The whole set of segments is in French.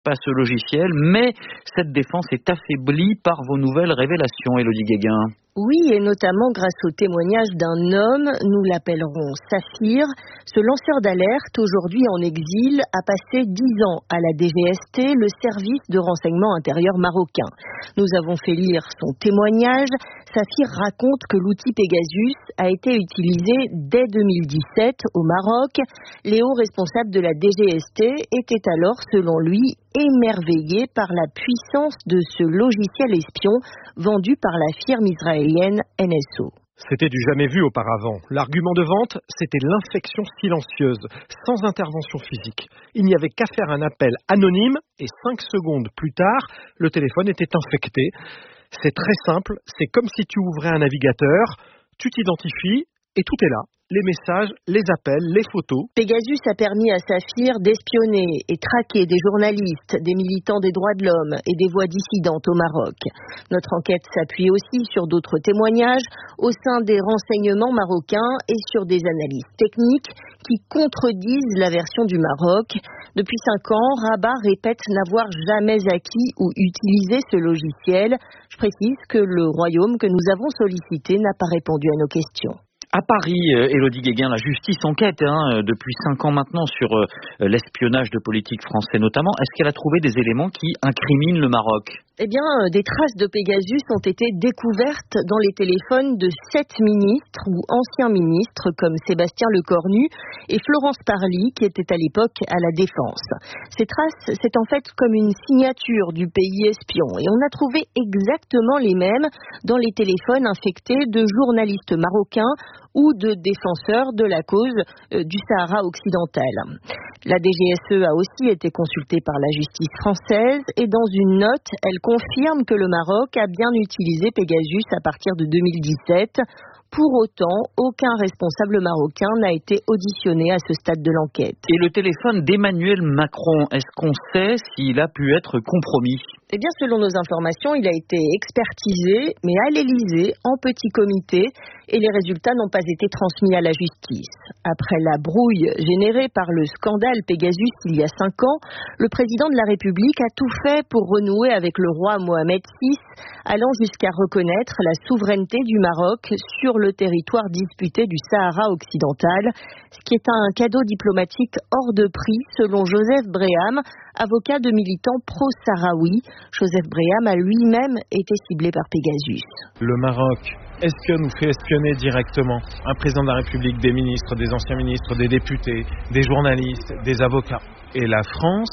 pas ce logiciel, mais cette défense est affaiblie par vos nouvelles révélations, Élodie Guéguin. Oui, et notamment grâce au témoignage d'un homme, nous l'appellerons Saphir. Ce lanceur d'alerte, aujourd'hui en exil, a passé 10 ans à la DGST, le service de renseignement intérieur marocain. Nous avons fait lire son témoignage. Saphir raconte que l'outil Pegasus a été utilisé dès 2017 au Maroc. Les hauts responsables de la DGST étaient alors, selon lui, émerveillés par la puissance de ce logiciel espion vendu par la firme israélienne NSO. C'était du jamais vu auparavant. L'argument de vente, c'était l'infection silencieuse, sans intervention physique. Il n'y avait qu'à faire un appel anonyme et 5 secondes plus tard, le téléphone était infecté. C'est très simple, c'est comme si tu ouvrais un navigateur, tu t'identifies et tout est là. Les messages, les appels, les photos. Pegasus a permis à Saphir d'espionner et traquer des journalistes, des militants des droits de l'homme et des voix dissidentes au Maroc. Notre enquête s'appuie aussi sur d'autres témoignages au sein des renseignements marocains et sur des analyses techniques qui contredisent la version du Maroc. Depuis 5 ans, Rabat répète n'avoir jamais acquis ou utilisé ce logiciel. Je précise que le royaume que nous avons sollicité n'a pas répondu à nos questions. À Paris, Élodie Guéguin, la justice enquête depuis 5 ans maintenant sur l'espionnage de politiques français notamment. Est-ce qu'elle a trouvé des éléments qui incriminent le Maroc ? Eh bien, des traces de Pegasus ont été découvertes dans les téléphones de 7 ministres ou anciens ministres comme Sébastien Lecornu et Florence Parly qui était à l'époque à la Défense. Ces traces, c'est en fait comme une signature du pays espion et on a trouvé exactement les mêmes dans les téléphones infectés de journalistes marocains ou de défenseurs de la cause du Sahara occidental. La DGSE a aussi été consultée par la justice française et dans une note, elle confirme que le Maroc a bien utilisé Pegasus à partir de 2017. Pour autant, aucun responsable marocain n'a été auditionné à ce stade de l'enquête. Et le téléphone d'Emmanuel Macron, est-ce qu'on sait s'il a pu être compromis ? Eh bien, selon nos informations, il a été expertisé, mais à l'Élysée, en petit comité, et les résultats n'ont pas été transmis à la justice. Après la brouille générée par le scandale Pegasus il y a 5 ans, le président de la République a tout fait pour renouer avec le roi Mohamed VI, allant jusqu'à reconnaître la souveraineté du Maroc sur le territoire disputé du Sahara occidental, ce qui est un cadeau diplomatique hors de prix, selon Joseph Breham, avocat de militants pro-sahraouis. Joseph Breham a lui-même été ciblé par Pegasus. Le Maroc espionne ou fait espionner directement un président de la République, des ministres, des anciens ministres, des députés, des journalistes, des avocats. Et la France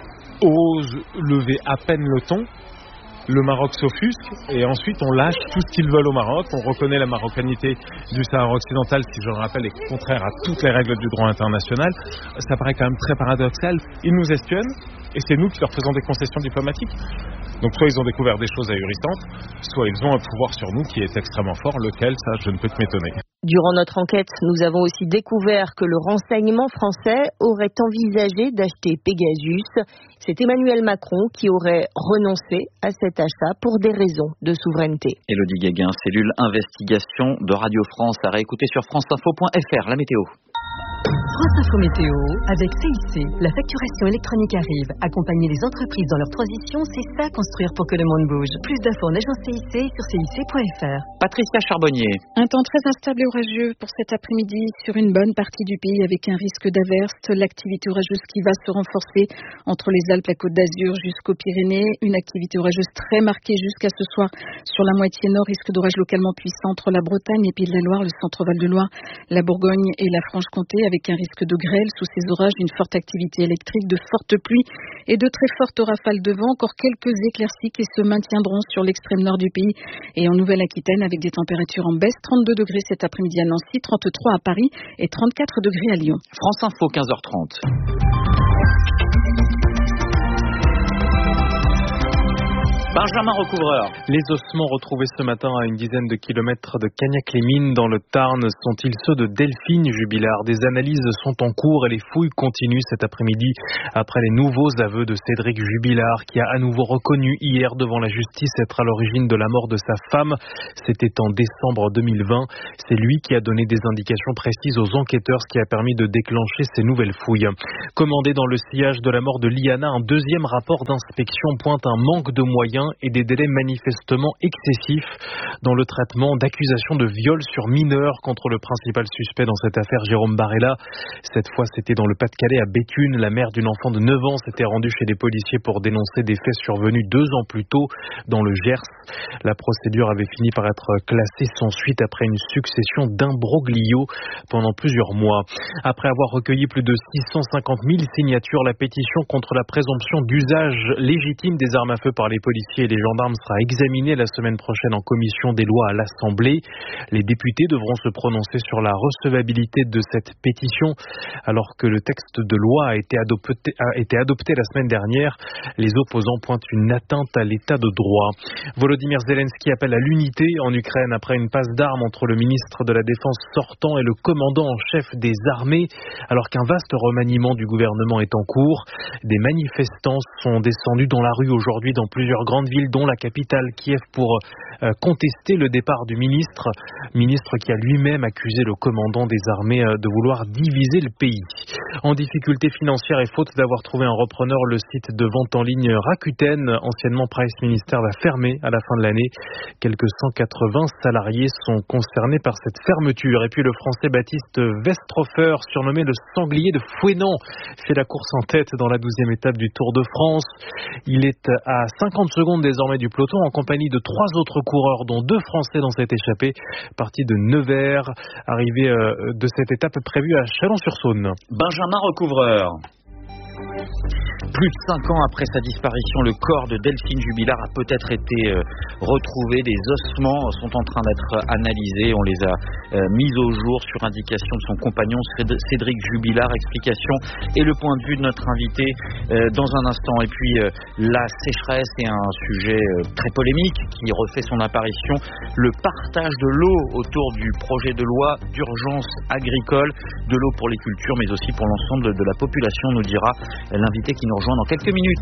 ose lever à peine le ton. Le Maroc s'offusque et ensuite on lâche tout ce qu'ils veulent au Maroc. On reconnaît la marocanité du Sahara occidental, qui je le rappelle est contraire à toutes les règles du droit international. Ça paraît quand même très paradoxal. Ils nous espionnent et c'est nous qui leur faisons des concessions diplomatiques. Donc soit ils ont découvert des choses ahurissantes, soit ils ont un pouvoir sur nous qui est extrêmement fort, lequel, ça je ne peux que m'étonner. Durant notre enquête, nous avons aussi découvert que le renseignement français aurait envisagé d'acheter Pegasus. C'est Emmanuel Macron qui aurait renoncé à cet achat pour des raisons de souveraineté. Élodie Guéguin, cellule investigation de Radio France, à réécouter sur franceinfo.fr. La météo. France Info Météo, avec CIC, la facturation électronique arrive. Accompagner les entreprises dans leur transition, c'est ça construire pour que le monde bouge. Plus d'infos en agence CIC sur CIC.fr. Patricia Charbonnier. Un temps très instable et orageux pour cet après-midi sur une bonne partie du pays avec un risque d'averse. L'activité orageuse qui va se renforcer entre les Alpes, la Côte d'Azur jusqu'aux Pyrénées. Une activité orageuse très marquée jusqu'à ce soir sur la moitié nord. Risque d'orage localement puissant entre la Bretagne et Pays de la Loire, le centre-val de Loire, la Bourgogne et la Franche-Comté, avec un risque de grêle sous ces orages, une forte activité électrique, de fortes pluies et de très fortes rafales de vent. Encore quelques éclaircies qui se maintiendront sur l'extrême nord du pays et en Nouvelle-Aquitaine avec des températures en baisse. 32 degrés cet après-midi à Nancy, 33 à Paris et 34 degrés à Lyon. France Info, 15h30. Benjamin Recouvreur. Les ossements retrouvés ce matin à une dizaine de kilomètres de Cagnac-les-Mines dans le Tarn sont-ils ceux de Delphine Jubilard? Des analyses sont en cours et les fouilles continuent cet après-midi après les nouveaux aveux de Cédric Jubilard qui a à nouveau reconnu hier devant la justice être à l'origine de la mort de sa femme. C'était en décembre 2020. C'est lui qui a donné des indications précises aux enquêteurs, ce qui a permis de déclencher ces nouvelles fouilles. Commandé dans le sillage de la mort de Liana, un deuxième rapport d'inspection pointe un manque de moyens et des délais manifestement excessifs dans le traitement d'accusations de viol sur mineurs contre le principal suspect dans cette affaire, Jérôme Barella. Cette fois, c'était dans le Pas-de-Calais, à Béthune. La mère d'une enfant de 9 ans s'était rendue chez des policiers pour dénoncer des faits survenus 2 ans plus tôt dans le Gers. La procédure avait fini par être classée sans suite après une succession d'imbroglios pendant plusieurs mois. Après avoir recueilli plus de 650 000 signatures, la pétition contre la présomption d'usage légitime des armes à feu par les policiers et les gendarmes sera examinée la semaine prochaine en commission des lois à l'Assemblée. Les députés devront se prononcer sur la recevabilité de cette pétition. Alors que le texte de loi a été adopté la semaine dernière, les opposants pointent une atteinte à l'état de droit. Volodymyr Zelensky appelle à l'unité en Ukraine après une passe d'armes entre le ministre de la Défense sortant et le commandant en chef des armées, alors qu'un vaste remaniement du gouvernement est en cours. Des manifestants sont descendus dans la rue aujourd'hui dans plusieurs grandes villes, dont la capitale Kiev, pour contester le départ du ministre qui a lui-même accusé le commandant des armées de vouloir diviser le pays. En difficulté financière et faute d'avoir trouvé un repreneur, le site de vente en ligne Rakuten, anciennement Price Minister, va fermer à la fin de l'année. Quelques 180 salariés sont concernés par cette fermeture. Et puis le Français Baptiste Westhofer, surnommé le sanglier de Fouesnant, fait la course en tête dans la 12e étape du Tour de France. Il est à 50 secondes désormais du peloton en compagnie de 3 autres coureurs, dont 2 Français dans cette échappée, partie de Nevers, arrivée de cette étape prévue à Chalon-sur-Saône. Benjamin Recouvreur. Plus de 5 ans après sa disparition, le corps de Delphine Jubilard a peut-être été retrouvé. Des ossements sont en train d'être analysés. On les a mis au jour sur indication de son compagnon Cédric Jubilard. Explication et le point de vue de notre invité dans un instant. Et puis la sécheresse est un sujet très polémique qui refait son apparition. Le partage de l'eau autour du projet de loi d'urgence agricole, de l'eau pour les cultures mais aussi pour l'ensemble de la population, nous dira l'invité qui nous rejoint dans quelques minutes.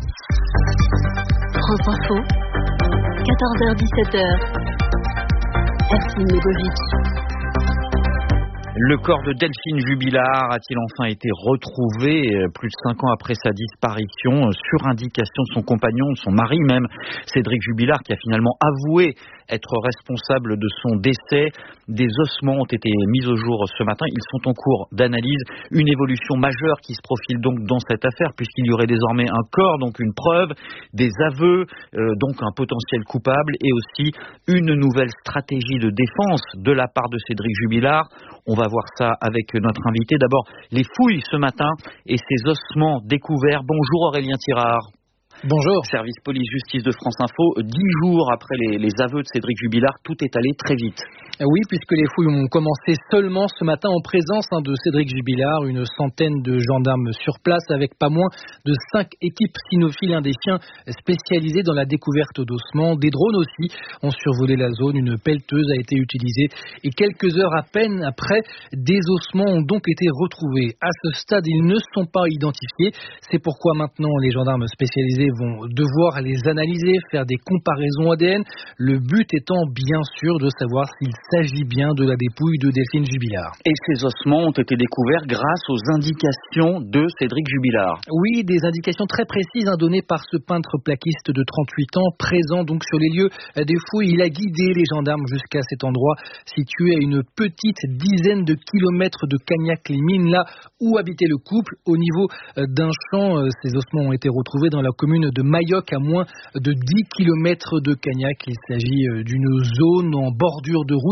France Info, 14h-17h. Ercine Legovic. Le corps de Delphine Jubilard a-t-il enfin été retrouvé plus de 5 ans après sa disparition sur indication de son compagnon, de son mari même, Cédric Jubilard, qui a finalement avoué être responsable de son décès. Des ossements ont été mis au jour ce matin. Ils sont en cours d'analyse. Une évolution majeure qui se profile donc dans cette affaire, puisqu'il y aurait désormais un corps, donc une preuve, des aveux, donc un potentiel coupable, et aussi une nouvelle stratégie de défense de la part de Cédric Jubilard. On va voir ça avec notre invité. D'abord, les fouilles ce matin et ces ossements découverts. Bonjour Aurélien Tirard. Bonjour. Service police-justice de France Info. 10 jours après les aveux de Cédric Jubilard, tout est allé très vite. Oui, puisque les fouilles ont commencé seulement ce matin en présence de Cédric Jubilard, une centaine de gendarmes sur place avec pas moins de 5 équipes cynophiles, des chiens spécialisés dans la découverte d'ossements. Des drones aussi ont survolé la zone, une pelleteuse a été utilisée et quelques heures à peine après, des ossements ont donc été retrouvés. À ce stade, ils ne sont pas identifiés. C'est pourquoi maintenant les gendarmes spécialisés vont devoir les analyser, faire des comparaisons ADN. Le but étant bien sûr de savoir s'il s'agit bien de la dépouille de Delphine Jubilard. Et ces ossements ont été découverts grâce aux indications de Cédric Jubilard. Oui, des indications très précises données par ce peintre plaquiste de 38 ans, présent donc sur les lieux des fouilles. Il a guidé les gendarmes jusqu'à cet endroit situé à une petite dizaine de kilomètres de Cagnac-les-Mines, là où habitait le couple. Au niveau d'un champ, ces ossements ont été retrouvés dans la commune de Mayoc, à moins de 10 kilomètres de Cagnac. Il s'agit d'une zone en bordure de route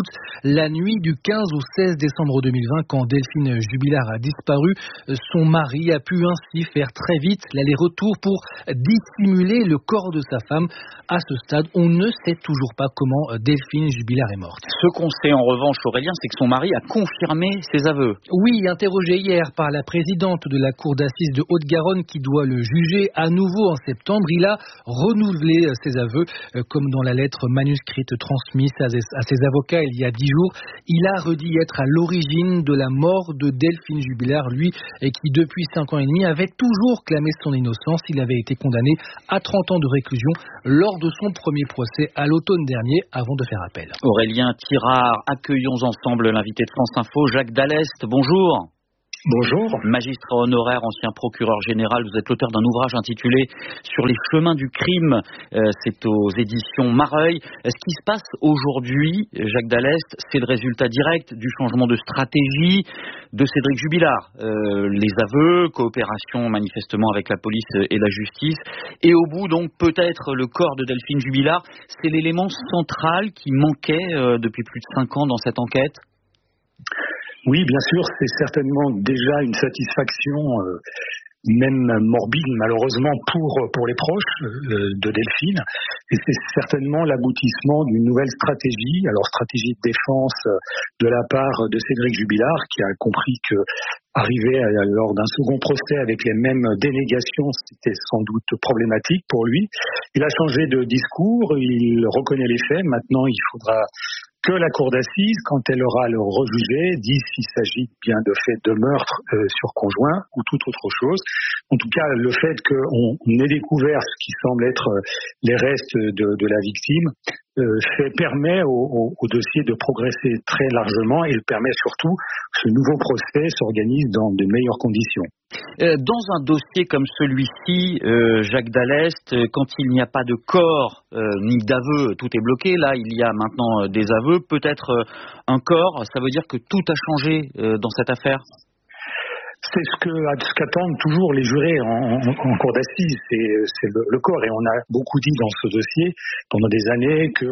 août, la nuit du 15 au 16 décembre 2020, quand Delphine Jubilard a disparu. Son mari a pu ainsi faire très vite l'aller-retour pour dissimuler le corps de sa femme. À ce stade, on ne sait toujours pas comment Delphine Jubilard est morte. Ce qu'on sait en revanche, Aurélien, c'est que son mari a confirmé ses aveux. Oui, interrogé hier par la présidente de la cour d'assises de Haute-Garonne qui doit le juger à nouveau en septembre, il a renouvelé ses aveux, comme dans la lettre manuscrite transmise à ses avocats il y a 10 jours. Il a redit être à l'origine de la mort de Delphine Jubilard, lui qui depuis 5 ans et demi avait toujours clamé son innocence. Il avait été condamné à 30 ans de réclusion lors de son premier procès à l'automne dernier avant de faire appel. Aurélien Tirard, accueillons ensemble l'invité de France Info, Jacques Dallest. Bonjour. Bonjour. Magistrat honoraire, ancien procureur général, vous êtes l'auteur d'un ouvrage intitulé Sur les chemins du crime. C'est aux éditions Mareuil. Ce qui se passe aujourd'hui, Jacques Dallest, c'est le résultat direct du changement de stratégie de Cédric Jubilard. Les aveux, coopération manifestement avec la police et la justice. Et au bout, donc, peut-être le corps de Delphine Jubilard. C'est l'élément central qui manquait depuis plus de 5 ans dans cette enquête. Oui, bien sûr, c'est certainement déjà une satisfaction, même morbide malheureusement pour les proches de Delphine. Et c'est certainement l'aboutissement d'une nouvelle stratégie, alors stratégie de défense de la part de Cédric Jubilard, qui a compris que arriver lors d'un second procès avec les mêmes dénégations, c'était sans doute problématique pour lui. Il a changé de discours, il reconnaît les faits. Maintenant, il faudra que la cour d'assises, quand elle aura le rejugé, dise s'il s'agit bien de faits de meurtre sur conjoint ou toute autre chose. En tout cas, le fait qu'on ait découvert ce qui semble être les restes de la victime permet au dossier de progresser très largement et permet surtout que ce nouveau procès s'organise dans de meilleures conditions. Dans un dossier comme celui-ci, Jacques Dallest, quand il n'y a pas de corps ni d'aveu, tout est bloqué. Là, il y a maintenant des aveux, peut-être un corps. Ça veut dire que tout a changé dans cette affaire ? C'est ce qu'attendent toujours les jurés en cour d'assises, c'est le corps. Et on a beaucoup dit dans ce dossier pendant des années que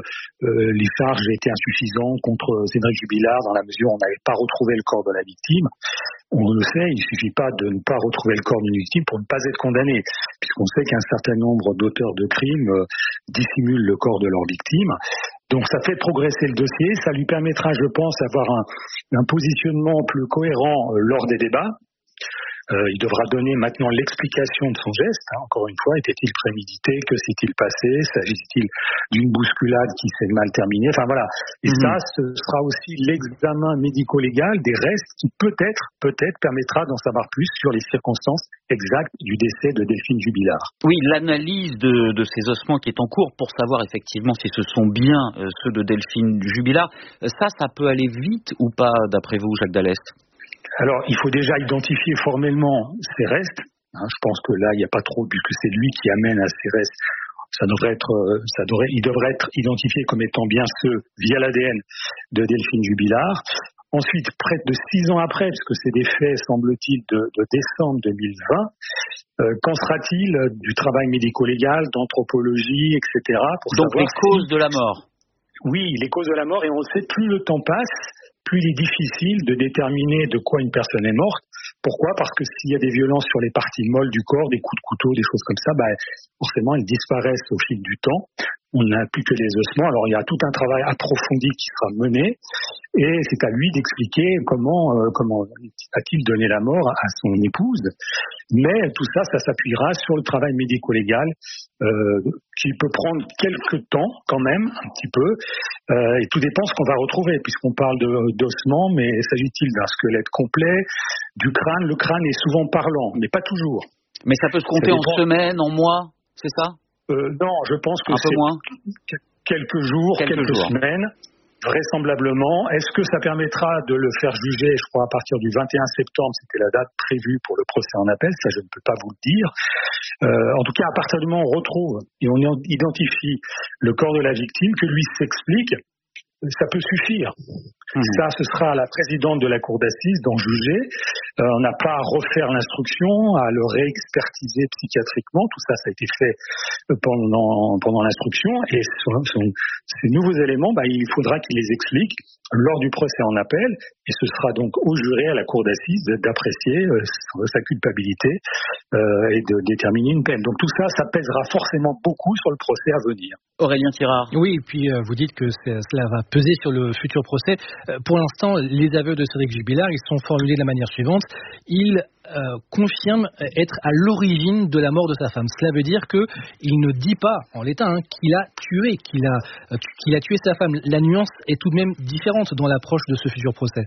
les charges étaient insuffisantes contre Cédric Jubilard dans la mesure où on n'avait pas retrouvé le corps de la victime. On le sait, il ne suffit pas de ne pas retrouver le corps d'une victime pour ne pas être condamné, puisqu'on sait qu'un certain nombre d'auteurs de crimes dissimulent le corps de leur victime. Donc ça fait progresser le dossier, ça lui permettra, je pense, d'avoir un positionnement plus cohérent lors des débats. Il devra donner maintenant l'explication de son geste. Encore une fois, était-il prémédité? Que s'est-il passé? S'agit-il d'une bousculade qui s'est mal terminée? Enfin voilà. Et ça, ce sera aussi l'examen médico-légal des restes qui peut-être permettra d'en savoir plus sur les circonstances exactes du décès de Delphine Jubilard. Oui, l'analyse de ces ossements qui est en cours pour savoir effectivement si ce sont bien ceux de Delphine Jubilard, ça peut aller vite ou pas d'après vous, Jacques Dallest? Alors, il faut déjà identifier formellement ces restes. Je pense que là, il n'y a pas trop, puisque c'est lui qui amène à ces restes. Il devrait être identifié comme étant bien ceux via l'ADN de Delphine Jubilard. Ensuite, près de 6 ans après, puisque c'est des faits, semble-t-il, de décembre 2020, qu'en sera-t-il du travail médico-légal, d'anthropologie, etc. Donc les causes de la mort. Oui, les causes de la mort, et on le sait, plus le temps passe, plus il est difficile de déterminer de quoi une personne est morte. Pourquoi ? Parce que s'il y a des violences sur les parties molles du corps, des coups de couteau, des choses comme ça, forcément, elles disparaissent au fil du temps. On n'a plus que les ossements. Alors, il y a tout un travail approfondi qui sera mené. Et c'est à lui d'expliquer comment a-t-il donné la mort à son épouse. Mais tout ça s'appuiera sur le travail médico-légal qui peut prendre quelques temps quand même, un petit peu. Et tout dépend ce qu'on va retrouver, puisqu'on parle d'ossements, mais s'agit-il d'un squelette complet, du crâne? Le crâne est souvent parlant, mais pas toujours. Mais ça peut se compter en semaines, en mois, c'est ça? Non, je pense que c'est moins. Quelques jours, quelques semaines, vraisemblablement. Est-ce que ça permettra de le faire juger, je crois, à partir du 21 septembre, c'était la date prévue pour le procès en appel, ça je ne peux pas vous le dire. En tout cas, à partir du moment où on retrouve et on identifie le corps de la victime, que lui s'explique, ça peut suffire. Ça, ce sera à la présidente de la cour d'assises d'en juger. On n'a pas à refaire l'instruction, à le réexpertiser psychiatriquement. Tout ça, ça a été fait pendant l'instruction, et ces nouveaux éléments, il faudra qu'il les explique lors du procès en appel, et ce sera donc au juré, à la cour d'assises, d'apprécier sa culpabilité et de déterminer une peine. Donc tout ça, ça pèsera forcément beaucoup sur le procès à venir. Aurélien Tirard. Oui, et puis vous dites que cela va peser sur le futur procès. Pour l'instant, les aveux de Cédric Jubilard, ils sont formulés de la manière suivante. Il confirme être à l'origine de la mort de sa femme. Cela veut dire qu'il ne dit pas, en l'état, qu'il a tué, qu'il a tué sa femme. La nuance est tout de même différente dans l'approche de ce futur procès.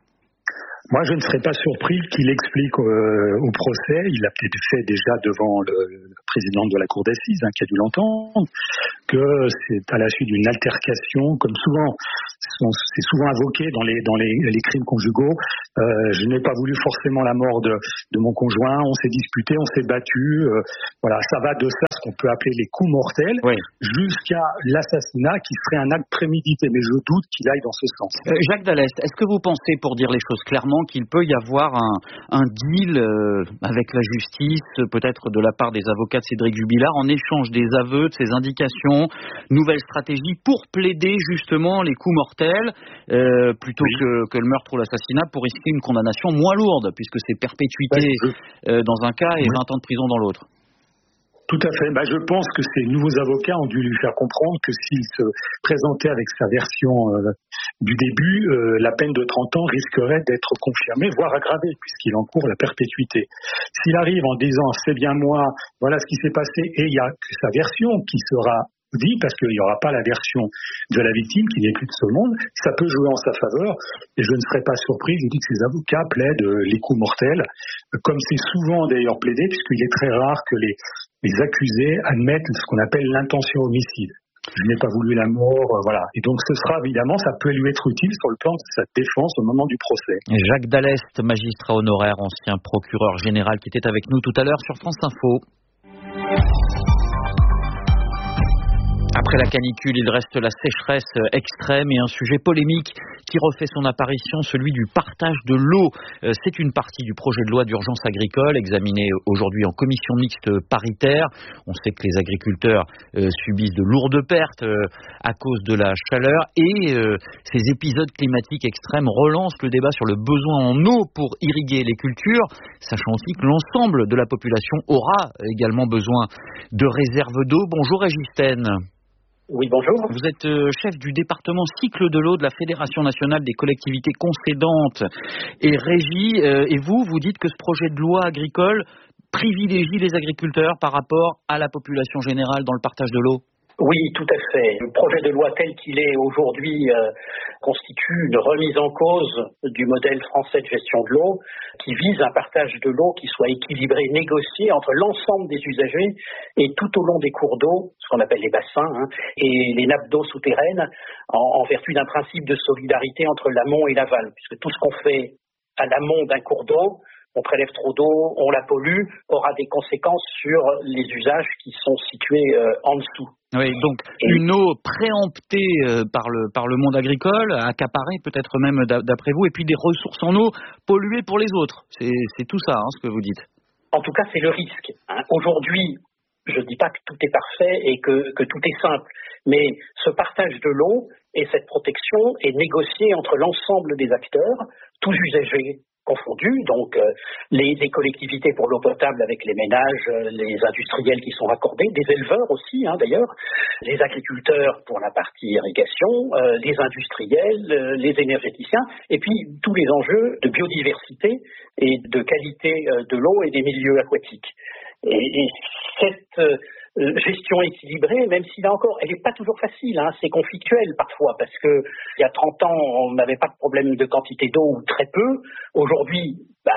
Moi, je ne serais pas surpris qu'il explique au procès, il l'a peut-être fait déjà devant le président de la cour d'assises, qui a dû l'entendre, que c'est à la suite d'une altercation, comme souvent, c'est souvent invoqué dans les crimes conjugaux. Je n'ai pas voulu forcément la mort de mon conjoint, on s'est disputé, on s'est battu. Voilà, ça va de ça, ce qu'on peut appeler les coups mortels, jusqu'à l'assassinat qui serait un acte prémédité. Mais je doute qu'il aille dans ce sens. Jacques Dallest, est-ce que vous pensez, pour dire les choses clairement, qu'il peut y avoir un deal avec la justice, peut-être de la part des avocats de Cédric Jubilard, en échange des aveux, de ses indications, nouvelle stratégie pour plaider justement les coups mortels, plutôt que le meurtre ou l'assassinat, pour risquer une condamnation moins lourde, puisque c'est perpétuité dans un cas et 20 ans de prison dans l'autre. Tout à fait. Je pense que ces nouveaux avocats ont dû lui faire comprendre que s'il se présentait avec sa version du début, la peine de 30 ans risquerait d'être confirmée, voire aggravée, puisqu'il encourt la perpétuité. S'il arrive en disant « c'est bien moi, voilà ce qui s'est passé », et il y a que sa version qui sera dit, parce qu'il n'y aura pas la version de la victime qui n'est plus de ce monde, ça peut jouer en sa faveur, et je ne serais pas surpris, je dis que ces avocats plaident les coups mortels, comme c'est souvent d'ailleurs plaidé, puisqu'il est très rare que les accusés admettent ce qu'on appelle l'intention homicide. Je n'ai pas voulu la mort, voilà. Et donc ce sera évidemment, ça peut lui être utile sur le plan de sa défense au moment du procès. Jacques Dallest, magistrat honoraire, ancien procureur général, qui était avec nous tout à l'heure sur France Info. Après la canicule, il reste la sécheresse extrême et un sujet polémique qui refait son apparition, celui du partage de l'eau. C'est une partie du projet de loi d'urgence agricole examiné aujourd'hui en commission mixte paritaire. On sait que les agriculteurs subissent de lourdes pertes à cause de la chaleur et ces épisodes climatiques extrêmes relancent le débat sur le besoin en eau pour irriguer les cultures, sachant aussi que l'ensemble de la population aura également besoin de réserves d'eau. Bonjour Régis Ten. Oui, bonjour. Vous êtes chef du département cycle de l'eau de la Fédération nationale des collectivités concédantes et régies. Et vous dites que ce projet de loi agricole privilégie les agriculteurs par rapport à la population générale dans le partage de l'eau. Oui, tout à fait. Le projet de loi tel qu'il est aujourd'hui constitue une remise en cause du modèle français de gestion de l'eau qui vise un partage de l'eau qui soit équilibré, négocié entre l'ensemble des usagers et tout au long des cours d'eau, ce qu'on appelle les bassins, et les nappes d'eau souterraines en vertu d'un principe de solidarité entre l'amont et l'aval, puisque tout ce qu'on fait à l'amont d'un cours d'eau, on prélève trop d'eau, on la pollue, aura des conséquences sur les usages qui sont situés en dessous. Oui, donc une eau préemptée par le monde agricole, accaparée peut-être même d'après vous, et puis des ressources en eau polluées pour les autres. C'est tout ça, ce que vous dites. En tout cas, c'est le risque. Aujourd'hui, je ne dis pas que tout est parfait et que tout est simple, mais ce partage de l'eau et cette protection est négocié entre l'ensemble des acteurs, tous usagers confondus, donc les collectivités pour l'eau potable avec les ménages, les industriels qui sont raccordés, des éleveurs aussi d'ailleurs, les agriculteurs pour la partie irrigation, les industriels, les énergéticiens, et puis tous les enjeux de biodiversité et de qualité de l'eau et des milieux aquatiques. Et cette gestion équilibrée, même si là encore, elle n'est pas toujours facile, c'est conflictuel parfois, parce que il y a 30 ans, on n'avait pas de problème de quantité d'eau ou très peu. Aujourd'hui,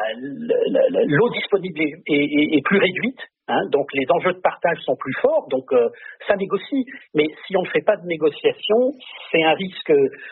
l'eau disponible est plus réduite, donc les enjeux de partage sont plus forts, donc ça négocie. Mais si on ne fait pas de négociation, c'est un risque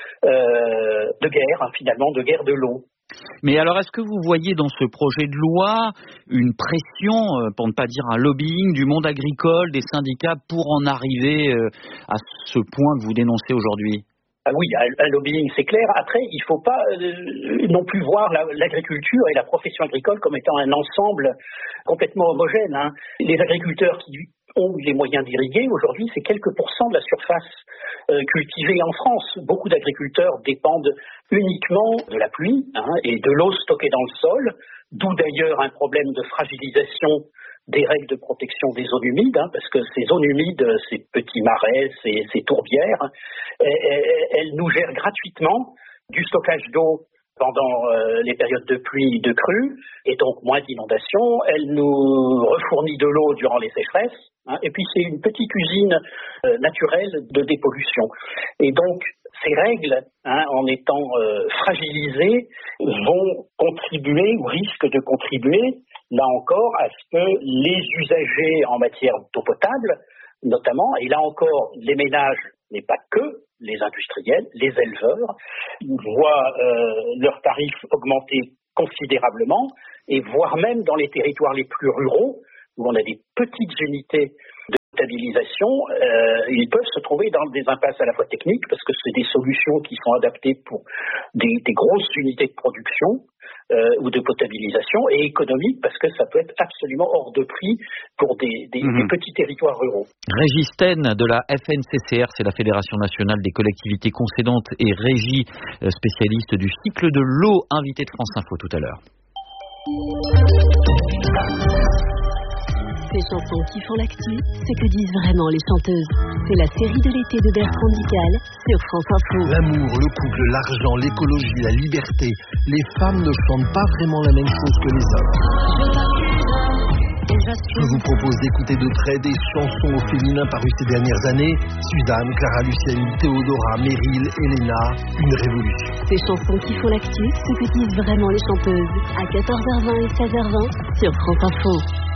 de guerre, finalement, de guerre de l'eau. Mais alors, est-ce que vous voyez dans ce projet de loi une pression, pour ne pas dire un lobbying du monde agricole, des syndicats, pour en arriver à ce point que vous dénoncez aujourd'hui ? Oui, un lobbying, c'est clair. Après, il ne faut pas non plus voir l'agriculture et la profession agricole comme étant un ensemble complètement homogène. Les agriculteurs qui ont les moyens d'irriguer. Aujourd'hui, c'est quelques pourcents de la surface cultivée en France. Beaucoup d'agriculteurs dépendent uniquement de la pluie et de l'eau stockée dans le sol, d'où d'ailleurs un problème de fragilisation des règles de protection des zones humides, parce que ces zones humides, ces petits marais, ces tourbières, elles nous gèrent gratuitement du stockage d'eau pendant les périodes de pluie, de crue, et donc moins d'inondations. Elle nous refournit de l'eau durant les sécheresses, et puis c'est une petite usine naturelle de dépollution. Et donc, ces règles, en étant fragilisées, vont contribuer ou risquent de contribuer, là encore, à ce que les usagers en matière d'eau potable, notamment, et là encore, les ménages, mais pas que, les industriels, les éleveurs, voient leurs tarifs augmenter considérablement, et voire même dans les territoires les plus ruraux, où on a des petites unités de potabilisation, ils peuvent se trouver dans des impasses à la fois techniques, parce que c'est des solutions qui sont adaptées pour des grosses unités de production ou de potabilisation, et économiques, parce que ça peut être absolument hors de prix pour des petits territoires ruraux. Régis Ten de la FNCCR, c'est la Fédération nationale des collectivités concédantes et régies, spécialiste du cycle de l'eau, invité de France Info tout à l'heure. Ces chansons qui font l'actu, ce que disent vraiment les chanteuses. C'est la série de l'été de Bertrand Dical sur France Info. L'amour, le couple, l'argent, l'écologie, la liberté. Les femmes ne chantent pas vraiment la même chose que les hommes. Je vous propose d'écouter de près des chansons au féminin parues ces dernières années. Suzanne, Clara Luciani, Théodora, Meryl, Elena, une révolution. Ces chansons qui font l'actu, ce que disent vraiment les chanteuses. À 14h20 et 16h20 sur France Info.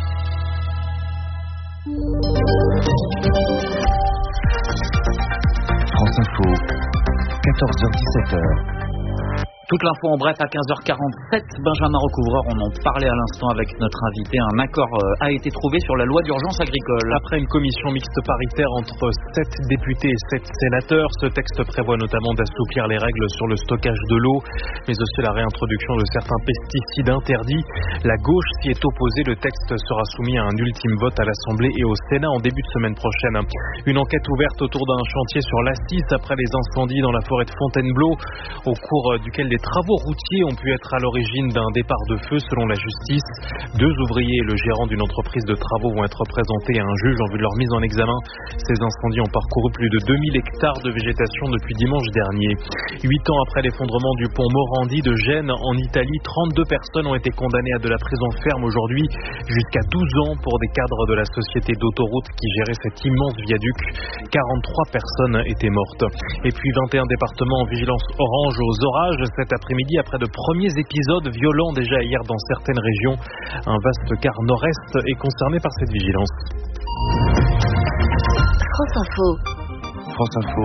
France Info, 14h-17h. Toute l'info en bref à 15h47. Benjamin Recouvreur, on en parlait à l'instant avec notre invité. Un accord a été trouvé sur la loi d'urgence agricole. Après une commission mixte paritaire entre 7 députés et 7 sénateurs, ce texte prévoit notamment d'assouplir les règles sur le stockage de l'eau, mais aussi la réintroduction de certains pesticides interdits. La gauche s'y est opposée. Le texte sera soumis à un ultime vote à l'Assemblée et au Sénat en début de semaine prochaine. Une enquête ouverte autour d'un chantier sur l'A6 après les incendies dans la forêt de Fontainebleau, au cours duquel des travaux routiers ont pu être à l'origine d'un départ de feu selon la justice. 2 ouvriers et le gérant d'une entreprise de travaux vont être présentés à un juge en vue de leur mise en examen. Ces incendies ont parcouru plus de 2000 hectares de végétation depuis dimanche dernier. 8 ans après l'effondrement du pont Morandi de Gênes en Italie, 32 personnes ont été condamnées à de la prison ferme aujourd'hui, jusqu'à 12 ans pour des cadres de la société d'autoroute qui gérait cet immense viaduc. 43 personnes étaient mortes. Et puis 21 départements en vigilance orange aux orages cet après-midi après de premiers épisodes violents déjà hier dans certaines régions. Un vaste quart nord-est est concerné par cette vigilance. France Info. France Info.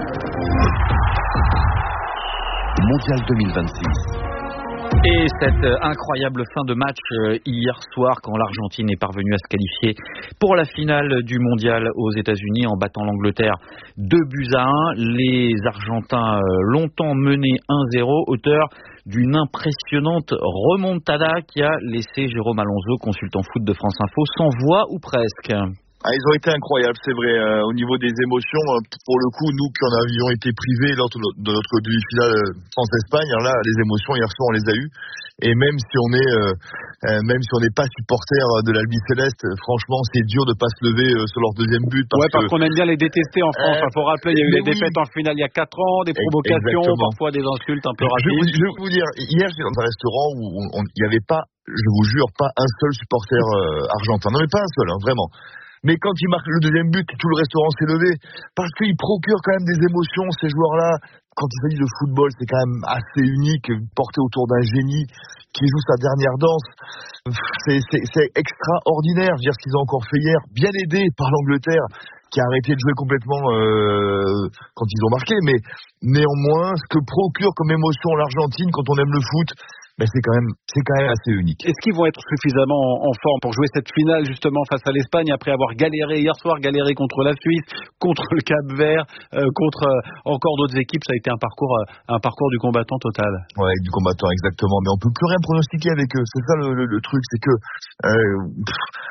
Mondial 2026. Et cette incroyable fin de match hier soir quand l'Argentine est parvenue à se qualifier pour la finale du mondial aux États-Unis en battant l'Angleterre 2-1. Les Argentins longtemps menés 1-0, auteur d'une impressionnante remontada qui a laissé Jérôme Alonso, consultant foot de France Info, sans voix ou presque. Ils ont été incroyables, c'est vrai, au niveau des émotions. Pour le coup, nous qui en avions été privés lors de notre demi-finale France-Espagne, alors là, les émotions, hier soir, on les a eues. Et même si on n'est pas supporter de l'Albi Céleste, franchement, c'est dur de pas se lever sur leur deuxième but. Parce qu'on aime bien les détester en France. Il faut rappeler, il y a eu des défaites en finale il y a 4 ans, des provocations, parfois des insultes un peu rapides. Je vais vous dire, hier, j'étais dans un restaurant où il n'y avait pas, je vous jure, pas un seul supporter argentin. Non, mais pas un seul, vraiment. Mais quand ils marquent le deuxième but, tout le restaurant s'est levé. Parce qu'ils procurent quand même des émotions, ces joueurs-là. Quand il s'agit de football, c'est quand même assez unique, porté autour d'un génie qui joue sa dernière danse. C'est extraordinaire. Je veux dire, ce qu'ils ont encore fait hier, bien aidé par l'Angleterre, qui a arrêté de jouer complètement quand ils ont marqué. Mais néanmoins, ce que procure comme émotion l'Argentine quand on aime le foot, c'est quand même assez unique. Est-ce qu'ils vont être suffisamment en forme pour jouer cette finale justement face à l'Espagne après avoir galéré hier soir, contre la Suisse, contre le Cap-Vert, contre encore d'autres équipes? Ça a été un parcours du combattant total. Ouais, du combattant exactement. Mais on peut plus rien pronostiquer avec eux. C'est ça le truc, c'est que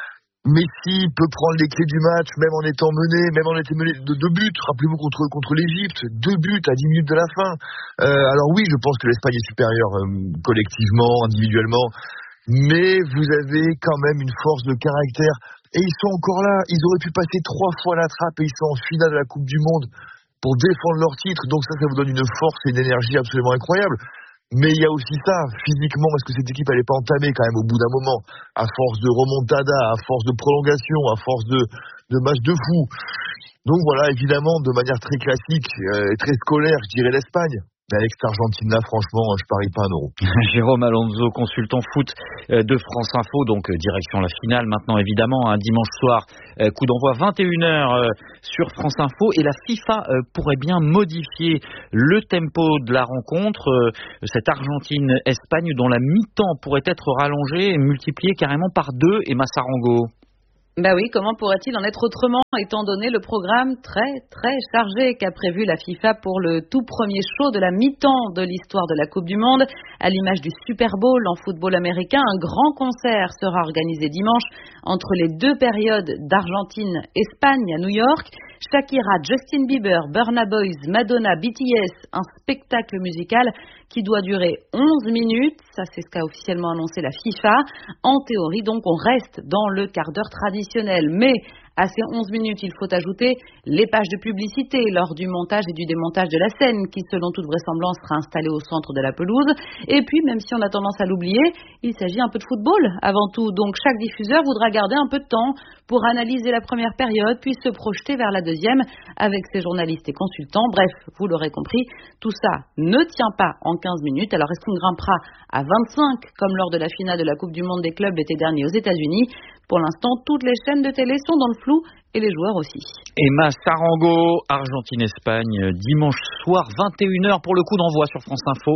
Messi peut prendre les clés du match, même en étant mené, même en étant mené de 2 buts. Rappelez-vous contre l'Égypte, 2 buts à 10 minutes de la fin. Alors oui, je pense que l'Espagne est supérieure collectivement, individuellement, mais vous avez quand même une force de caractère. Et ils sont encore là. Ils auraient pu passer 3 fois la trappe et ils sont en finale de la Coupe du Monde pour défendre leur titre. Donc ça vous donne une force et une énergie absolument incroyable. Mais il y a aussi ça, physiquement, parce que cette équipe, elle n'est pas entamée quand même au bout d'un moment, à force de remontada, à force de prolongation, à force de matchs de fou. Donc voilà, évidemment, de manière très classique et très scolaire, je dirais l'Espagne. Mais avec cette Argentine-là, franchement, je parie pas un euro. Jérôme Alonso, consultant foot de France Info, donc direction la finale maintenant évidemment, un dimanche soir, coup d'envoi 21h sur France Info, et la FIFA pourrait bien modifier le tempo de la rencontre, cette Argentine-Espagne dont la mi-temps pourrait être rallongée et multipliée carrément par 2, Emma Sarango. Bah oui, comment pourrait-il en être autrement, étant donné le programme très très chargé qu'a prévu la FIFA pour le tout premier show de la mi-temps de l'histoire de la Coupe du Monde. À l'image du Super Bowl en football américain, un grand concert sera organisé dimanche entre les 2 périodes d'Argentine-Espagne à New York. Shakira, Justin Bieber, Burna Boy, Madonna, BTS, un spectacle musical qui doit durer 11 minutes. Ça, c'est ce qu'a officiellement annoncé la FIFA. En théorie, donc, on reste dans le quart d'heure traditionnel. Mais à ces 11 minutes, il faut ajouter les pages de publicité lors du montage et du démontage de la scène qui, selon toute vraisemblance, sera installée au centre de la pelouse. Et puis, même si on a tendance à l'oublier, il s'agit un peu de football avant tout. Donc, chaque diffuseur voudra garder un peu de temps pour analyser la première période, puis se projeter vers la deuxième avec ses journalistes et consultants. Bref, vous l'aurez compris, tout ça ne tient pas en 15 minutes. Alors, est-ce qu'on grimpera à 25 comme lors de la finale de la Coupe du Monde des clubs l'été dernier aux États-Unis? Pour l'instant, toutes les chaînes de télé sont dans le flou et les joueurs aussi. Emma Sarango, Argentine-Espagne, dimanche soir, 21h pour le coup d'envoi sur France Info.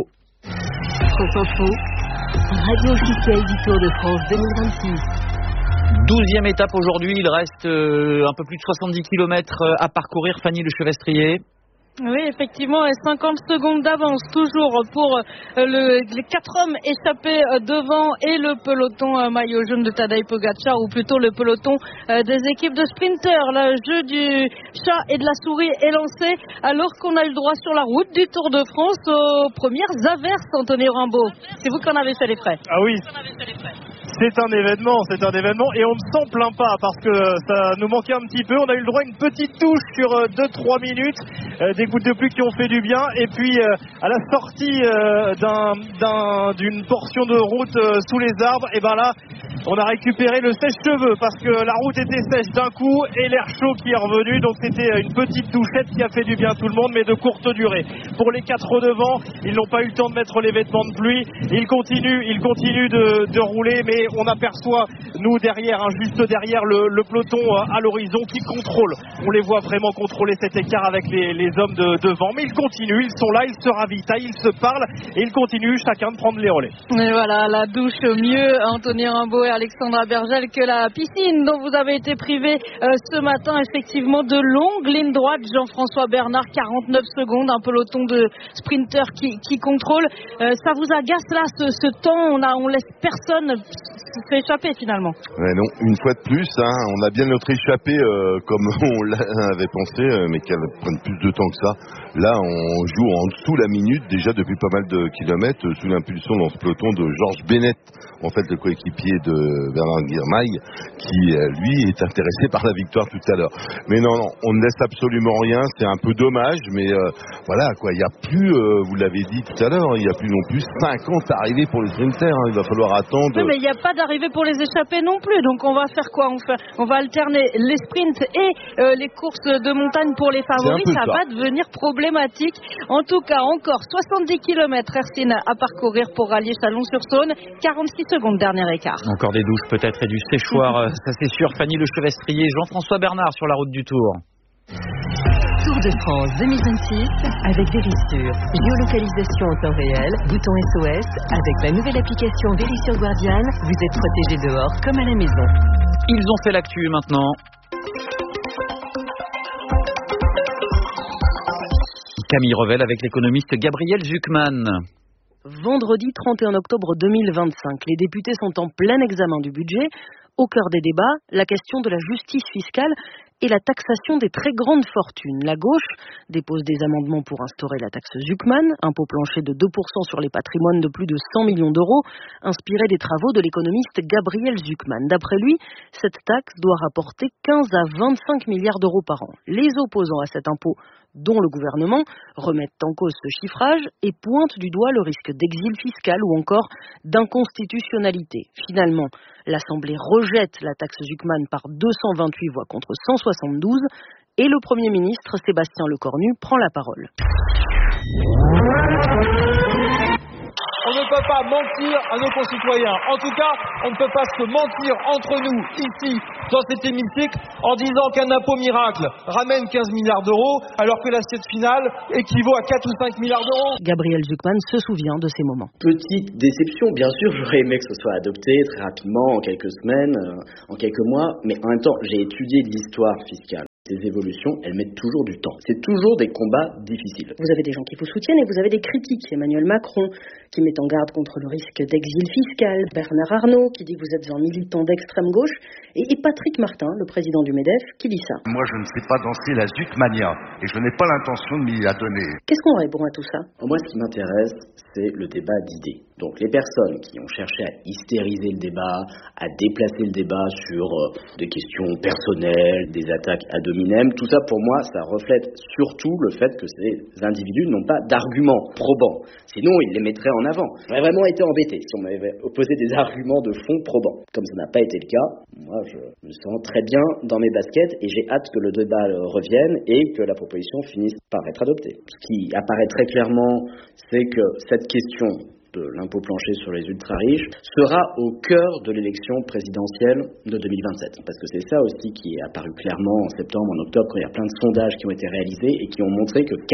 France Info, radio officielle du Tour de France 2026. 12e étape aujourd'hui, il reste un peu plus de 70 km à parcourir, Fanny Lechevestrier. Oui, effectivement, et 50 secondes d'avance toujours pour les 4 hommes échappés devant et le peloton maillot jaune de Tadej Pogačar, ou plutôt le peloton des équipes de sprinters. Le jeu du chat et de la souris est lancé alors qu'on a eu le droit sur la route du Tour de France aux premières averses, Anthony Rimbaud. C'est vous qui en avez fait les frais. Ah oui. C'est un événement et on ne s'en plaint pas parce que ça nous manquait un petit peu. On a eu le droit à une petite touche sur 2-3 minutes, des gouttes de pluie qui ont fait du bien, et puis à la sortie d'une portion de route sous les arbres, et ben là on a récupéré le sèche-cheveux parce que la route était sèche d'un coup et l'air chaud qui est revenu, donc c'était une petite douchette qui a fait du bien à tout le monde, mais de courte durée. Pour les 4 devant, ils n'ont pas eu le temps de mettre les vêtements de pluie, ils continuent de rouler, mais on aperçoit nous derrière, juste derrière le peloton à l'horizon qui contrôle. On les voit vraiment contrôler cet écart avec les hommes devant, mais ils continuent, ils sont là, ils se ravitaillent, ils se parlent et ils continuent chacun de prendre les relais. Et voilà, la douche mieux, Anthony Rimbaud et Alexandra Bergel, que la piscine dont vous avez été privés ce matin. Effectivement, de longues lignes droites, Jean-François Bernard, 49 secondes, un peloton de sprinters qui contrôle. Ça vous agace là ce temps, on laisse personne se échapper finalement. Ouais, non, une fois de plus, on a bien notre échappée comme on l'avait pensé, mais qu'elle prenne plus de temps que ça. Là, on joue en dessous la minute déjà depuis pas mal de kilomètres sous l'impulsion dans ce peloton de Georges Bennett, en fait le coéquipier de Bernard Girmay, qui lui est intéressé par la victoire tout à l'heure. Mais non, on ne laisse absolument rien, c'est un peu dommage, mais voilà quoi, il n'y a plus, vous l'avez dit tout à l'heure, il n'y a plus non plus 50 arrivées pour les sprinters, il va falloir attendre. Oui, mais il n'y a pas d'arrivée pour les échappés non plus, donc on va faire quoi? On va alterner les sprints et les courses de montagne pour les favoris, ça va devenir problématique. En tout cas, encore 70 km Ercine à parcourir pour rallier Chalon-sur-Saône, 46 secondes dernier écart. Encore des douches peut-être et du séchoir, ça c'est sûr. Fanny Lechevestrier, Jean-François Bernard sur la route du Tour. Tour de France 2026 avec Verisure. Géolocalisation en temps réel, bouton SOS. Avec la nouvelle application Verisure Guardian, vous êtes protégé dehors comme à la maison. Ils ont fait l'actu maintenant. Camille Revel avec l'économiste Gabriel Zuckman. Vendredi 31 octobre 2025, les députés sont en plein examen du budget. Au cœur des débats, la question de la justice fiscale et la taxation des très grandes fortunes. La gauche dépose des amendements pour instaurer la taxe Zuckman, impôt plancher de 2% sur les patrimoines de plus de 100 millions d'euros, inspiré des travaux de l'économiste Gabriel Zuckman. D'après lui, cette taxe doit rapporter 15 à 25 milliards d'euros par an. Les opposants à cet impôt, dont le gouvernement, remettent en cause ce chiffrage et pointent du doigt le risque d'exil fiscal ou encore d'inconstitutionnalité. Finalement, l'Assemblée rejette la taxe Zuckman par 228 voix contre 172 et le Premier ministre Sébastien Lecornu prend la parole. On ne peut pas mentir à nos concitoyens. En tout cas, on ne peut pas se mentir entre nous, ici, dans cet hémicycle, en disant qu'un impôt miracle ramène 15 milliards d'euros, alors que l'assiette finale équivaut à 4 ou 5 milliards d'euros. Gabriel Zuckman se souvient de ces moments. Petite déception, bien sûr, j'aurais aimé que ce soit adopté très rapidement, en quelques semaines, en quelques mois, mais en même temps, j'ai étudié l'histoire fiscale. Ces évolutions, elles mettent toujours du temps. C'est toujours des combats difficiles. Vous avez des gens qui vous soutiennent et vous avez des critiques. Emmanuel Macron, qui met en garde contre le risque d'exil fiscal. Bernard Arnault, qui dit que vous êtes un militant d'extrême gauche. Et Patrick Martin, le président du MEDEF, qui dit ça. Moi, je ne sais pas danser la Zuckmania et je n'ai pas l'intention de m'y adonner. Qu'est-ce qu'on répond à tout ça ? Moi, ce qui m'intéresse, c'est le débat d'idées. Donc les personnes qui ont cherché à hystériser le débat, à déplacer le débat sur des questions personnelles, des attaques ad hominem, tout ça pour moi, ça reflète surtout le fait que ces individus n'ont pas d'arguments probants. Sinon, ils les mettraient en avant. J'aurais vraiment été embêté si on m'avait opposé des arguments de fond probants. Comme ça n'a pas été le cas, moi je me sens très bien dans mes baskets et j'ai hâte que le débat revienne et que la proposition finisse par être adoptée. Ce qui apparaît très clairement, c'est que cette question de l'impôt plancher sur les ultra-riches sera au cœur de l'élection présidentielle de 2027. Parce que c'est ça aussi qui est apparu clairement en septembre, en octobre, quand il y a plein de sondages qui ont été réalisés et qui ont montré que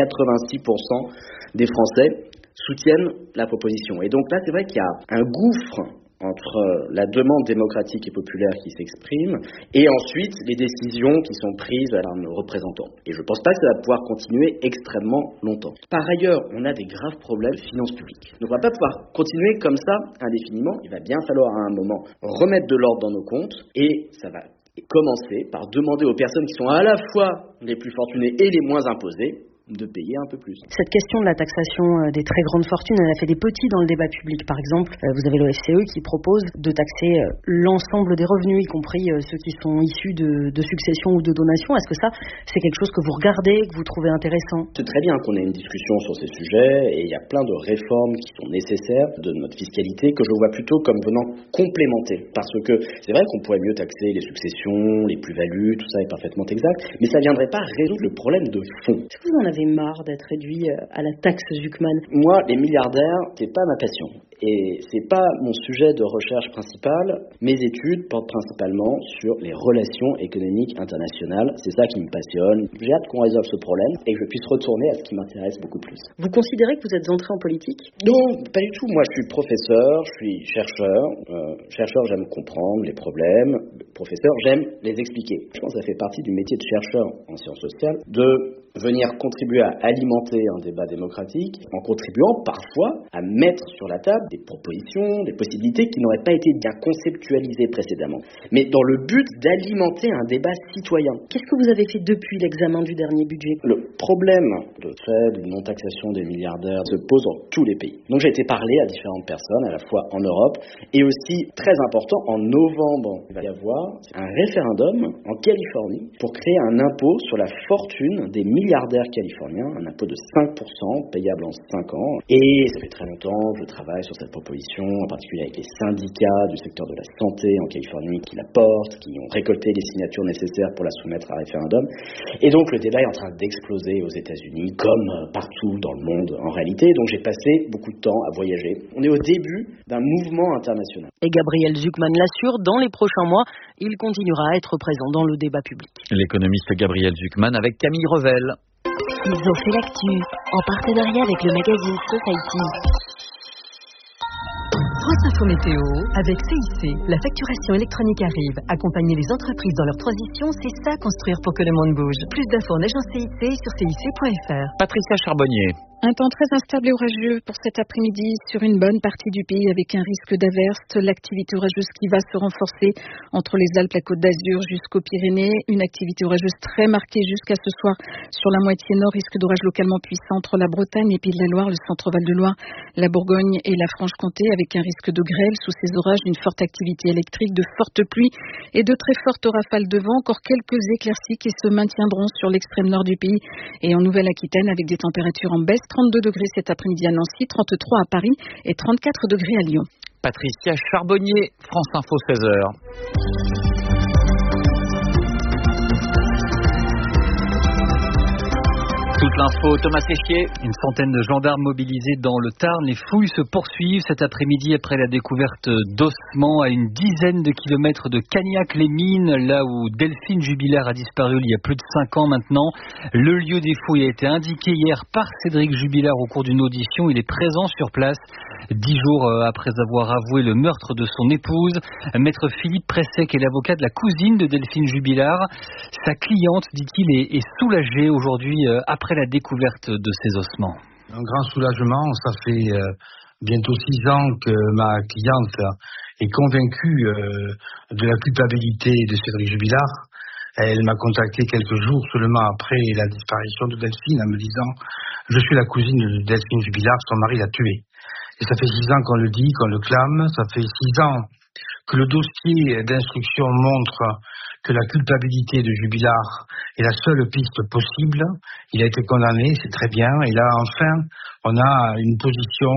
86% des Français soutiennent la proposition. Et donc là, c'est vrai qu'il y a un gouffre entre la demande démocratique et populaire qui s'exprime et ensuite les décisions qui sont prises par nos représentants. Et je ne pense pas que ça va pouvoir continuer extrêmement longtemps. Par ailleurs, on a des graves problèmes de finances publiques. Donc on ne va pas pouvoir continuer comme ça indéfiniment. Il va bien falloir à un moment remettre de l'ordre dans nos comptes et ça va commencer par demander aux personnes qui sont à la fois les plus fortunées et les moins imposées de payer un peu plus. Cette question de la taxation des très grandes fortunes, elle a fait des petits dans le débat public. Par exemple, vous avez l'OFCE qui propose de taxer l'ensemble des revenus, y compris ceux qui sont issus de successions ou de donations. Est-ce que ça, c'est quelque chose que vous regardez, que vous trouvez intéressant ? C'est très bien qu'on ait une discussion sur ces sujets et il y a plein de réformes qui sont nécessaires de notre fiscalité que je vois plutôt comme venant complémenter. Parce que c'est vrai qu'on pourrait mieux taxer les successions, les plus-values, tout ça est parfaitement exact, mais ça ne viendrait pas résoudre le problème de fond. Est-ce que vous en avez marre d'être réduit à la taxe Zuckman ? Moi, les milliardaires, c'est pas ma passion. Et c'est pas mon sujet de recherche principal. Mes études portent principalement sur les relations économiques internationales. C'est ça qui me passionne. J'ai hâte qu'on résolve ce problème et que je puisse retourner à ce qui m'intéresse beaucoup plus. Vous considérez que vous êtes entré en politique ? Non, pas du tout. Moi, je suis professeur, je suis chercheur. Chercheur, j'aime comprendre les problèmes. Professeur, j'aime les expliquer. Je pense que ça fait partie du métier de chercheur en sciences sociales de venir contribuer à alimenter un débat démocratique en contribuant parfois à mettre sur la table des propositions, des possibilités qui n'auraient pas été bien conceptualisées précédemment, mais dans le but d'alimenter un débat citoyen. Qu'est-ce que vous avez fait depuis l'examen du dernier budget ? Le problème de faible non-taxation des milliardaires se pose dans tous les pays. Donc j'ai été parlé à différentes personnes, à la fois en Europe et aussi, très important, en novembre, il va y avoir un référendum en Californie pour créer un impôt sur la fortune des milliardaires californiens, un impôt de 5% payable en 5 ans. Et ça fait très longtemps que je travaille sur cette proposition, en particulier avec les syndicats du secteur de la santé en Californie qui la portent, qui ont récolté les signatures nécessaires pour la soumettre à référendum. Et donc le débat est en train d'exploser aux États-Unis, comme partout dans le monde en réalité. Donc j'ai passé beaucoup de temps à voyager. On est au début d'un mouvement international. Et Gabriel Zuckman l'assure, dans les prochains mois, il continuera à être présent dans le débat public. L'économiste Gabriel Zuckman avec Camille Revel. Ils ont fait l'actu en partenariat avec le magazine Society. Votre info météo avec CIC. La facturation électronique arrive. Accompagner les entreprises dans leur transition, c'est ça construire pour que le monde bouge. Plus d'infos en agence CIC sur cic.fr. Patricia Charbonnier. Un temps très instable et orageux pour cet après-midi sur une bonne partie du pays avec un risque d'averse. L'activité orageuse qui va se renforcer entre les Alpes, la Côte d'Azur jusqu'aux Pyrénées. Une activité orageuse très marquée jusqu'à ce soir sur la moitié nord. Risque d'orage localement puissant entre la Bretagne et Pays de la Loire, le centre-Val de Loire, la Bourgogne et la Franche-Comté avec un risque de grêle sous ces orages, une forte activité électrique, de fortes pluies et de très fortes rafales de vent. Encore quelques éclaircies qui se maintiendront sur l'extrême nord du pays et en Nouvelle-Aquitaine avec des températures en baisse. 32 degrés cet après-midi à Nancy, 33 à Paris et 34 degrés à Lyon. Patricia Charbonnier, France Info 16h. Toute l'info, Thomas Séchier. Une centaine de gendarmes mobilisés dans le Tarn. Les fouilles se poursuivent cet après-midi après la découverte d'ossements à une dizaine de kilomètres de Cagnac-les-Mines, là où Delphine Jubilard a disparu il y a plus de 5 ans maintenant. Le lieu des fouilles a été indiqué hier par Cédric Jubilard au cours d'une audition. Il est présent sur place 10 jours après avoir avoué le meurtre de son épouse. Maître Philippe Pressec est l'avocat de la cousine de Delphine Jubilard. Sa cliente, dit-il, est soulagée aujourd'hui après la découverte de ces ossements. Un grand soulagement, ça fait bientôt 6 ans que ma cliente est convaincue de la culpabilité de Cédric Jubilard. Elle m'a contacté quelques jours seulement après la disparition de Delphine en me disant « Je suis la cousine de Delphine Jubilard, son mari l'a tuée ». Et ça fait 6 ans qu'on le dit, qu'on le clame, ça fait 6 ans que le dossier d'instruction montre que la culpabilité de Jubilard est la seule piste possible. Il a été condamné, c'est très bien. Et là, enfin, on a une position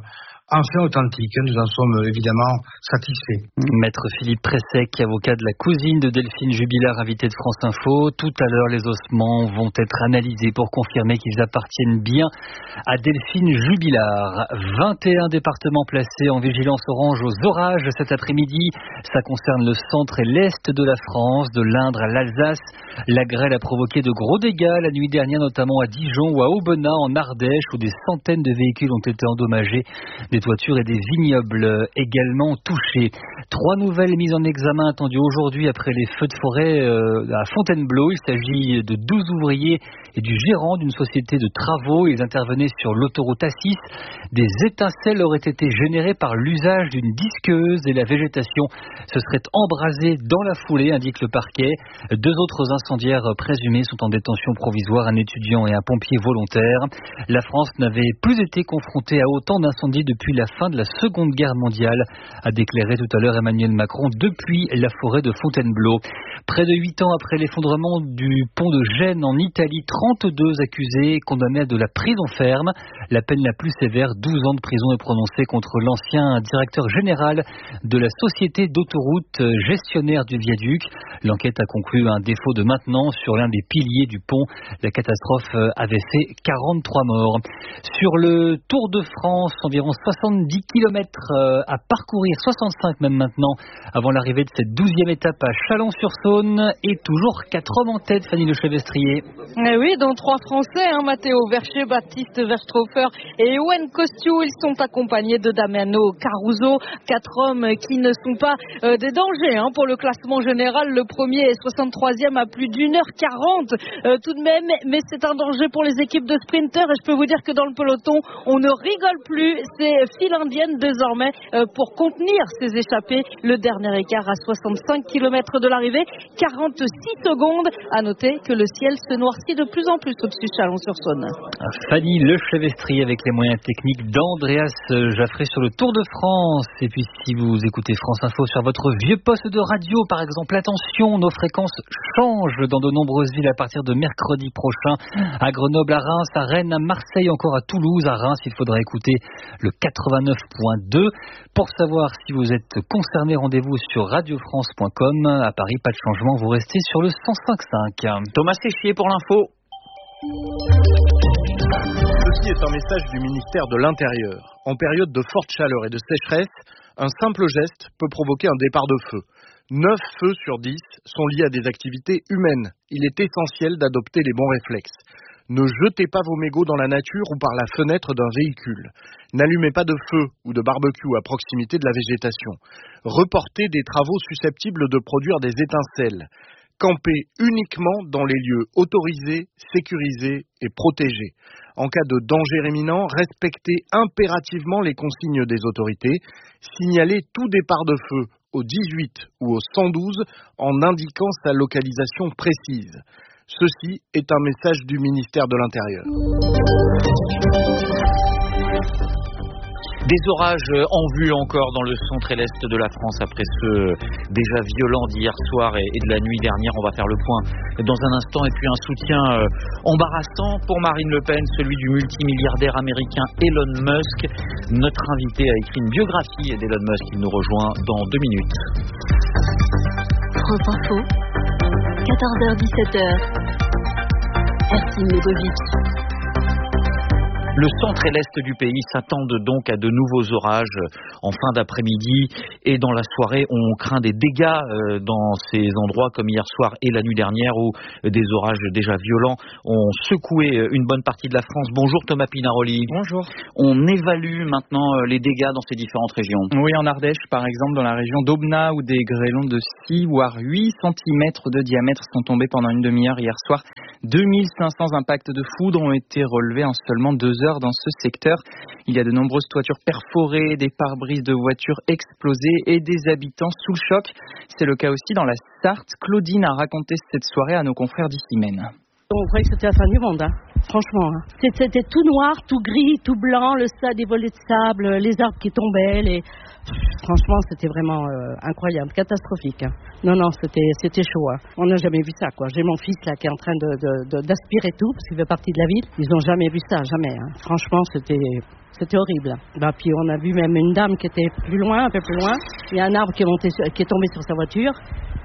enfin authentique. Nous en sommes évidemment satisfaits. Maître Philippe Pressec, avocat de la cousine de Delphine Jubilard, invité de France Info. Tout à l'heure, les ossements vont être analysés pour confirmer qu'ils appartiennent bien à Delphine Jubilard. 21 départements placés en vigilance orange aux orages cet après-midi. Ça concerne le centre et l'est de la France, de l'Indre à l'Alsace. La grêle a provoqué de gros dégâts la nuit dernière, notamment à Dijon ou à Aubenas en Ardèche, où des centaines de véhicules ont été endommagés. Des toitures et des vignobles également touchés. 3 nouvelles mises en examen attendues aujourd'hui après les feux de forêt à Fontainebleau. Il s'agit de 12 ouvriers et du gérant d'une société de travaux. Ils intervenaient sur l'autoroute A6. Des étincelles auraient été générées par l'usage d'une disqueuse et la végétation se serait embrasée dans la foulée, indique le parquet. 2 autres incendiaires présumés sont en détention provisoire, un étudiant et un pompier volontaire. La France n'avait plus été confrontée à autant d'incendies depuis la fin de la Seconde Guerre mondiale, a déclaré tout à l'heure Emmanuel Macron depuis la forêt de Fontainebleau. Près de 8 ans après l'effondrement du pont de Gênes en Italie, 32 accusés condamnés à de la prison ferme. La peine la plus sévère, 12 ans de prison, est prononcée contre l'ancien directeur général de la société d'autoroute gestionnaire du viaduc. L'enquête a conclu un défaut de maintenance sur l'un des piliers du pont. La catastrophe avait fait 43 morts. Sur le Tour de France, environ 70 km à parcourir, 65 même maintenant, avant l'arrivée de cette 12e étape à Chalon-sur-Saône. Et toujours 4 hommes en tête, Fanny Lechevestrier. Eh oui, dont 3 Français, Matteo Vercher, Baptiste Verstroffer et Ewen Kostiou. Ils sont accompagnés de Damiano Caruso. 4 hommes qui ne sont pas des dangers pour le classement général. Le premier est 63e à plus d'1h40 tout de même, mais c'est un danger pour les équipes de sprinteurs. Et je peux vous dire que dans le peloton, on ne rigole plus. C'est file indienne désormais pour contenir ces échappées. Le dernier écart à 65 km de l'arrivée, 46 secondes. À noter que le ciel se noircit de plus en plus au-dessus de Chalon-sur-Saône. Fanny Lechevestrier avec les moyens techniques d'Andreas Jaffré sur le Tour de France. Et puis si vous écoutez France Info sur votre vieux poste de radio, par exemple, attention, nos fréquences changent dans de nombreuses villes à partir de mercredi prochain. À Grenoble, à Reims, à Rennes, à Marseille, encore à Toulouse. À Reims, il faudra écouter le 89.2. Pour savoir si vous êtes concerné, rendez-vous sur radiofrance.com. À Paris, pas de changement, vous restez sur le 105.5. Thomas Séchier pour l'info. Ceci est un message du ministère de l'Intérieur. En période de forte chaleur et de sécheresse, un simple geste peut provoquer un départ de feu. 9 feux sur 10 sont liés à des activités humaines. Il est essentiel d'adopter les bons réflexes. Ne jetez pas vos mégots dans la nature ou par la fenêtre d'un véhicule. N'allumez pas de feu ou de barbecue à proximité de la végétation. Reportez des travaux susceptibles de produire des étincelles. Campez uniquement dans les lieux autorisés, sécurisés et protégés. En cas de danger imminent, respectez impérativement les consignes des autorités. Signalez tout départ de feu au 18 ou au 112 en indiquant sa localisation précise. Ceci est un message du ministère de l'Intérieur. Des orages en vue encore dans le centre et l'est de la France après ceux déjà violents d'hier soir et de la nuit dernière. On va faire le point dans un instant. Et puis un soutien embarrassant pour Marine Le Pen, celui du multimilliardaire américain Elon Musk. Notre invité a écrit une biographie d'Elon Musk. Il nous rejoint dans 2 minutes. France Info, 14h-17h. Ercine Legovic. Le centre et l'est du pays s'attendent donc à de nouveaux orages en fin d'après-midi et dans la soirée. On craint des dégâts dans ces endroits comme hier soir et la nuit dernière où des orages déjà violents ont secoué une bonne partie de la France. Bonjour Thomas Pinaroli. Bonjour. On évalue maintenant les dégâts dans ces différentes régions. Oui, en Ardèche par exemple, dans la région d'Aubenas où des grêlons de 6 voire 8 cm de diamètre sont tombés pendant une demi-heure hier soir. 2500 impacts de foudre ont été relevés en seulement 2 heures dans ce secteur. Il y a de nombreuses toitures perforées, des pare-brises de voitures explosées et des habitants sous le choc. C'est le cas aussi dans la Sarthe. Claudine a raconté cette soirée à nos confrères d'Issimène. On croyait que c'était la fin du monde, franchement. C'était tout noir, tout gris, tout blanc, des volets de sable, les arbres qui tombaient. Franchement, c'était vraiment incroyable, catastrophique. Non, c'était chaud. On n'a jamais vu ça, quoi. J'ai mon fils là qui est en train d'aspirer tout, parce qu'il fait partie de la ville. Ils n'ont jamais vu ça, jamais. Franchement, c'était horrible. Puis on a vu même une dame qui était un peu plus loin. Il y a un arbre qui est tombé sur sa voiture.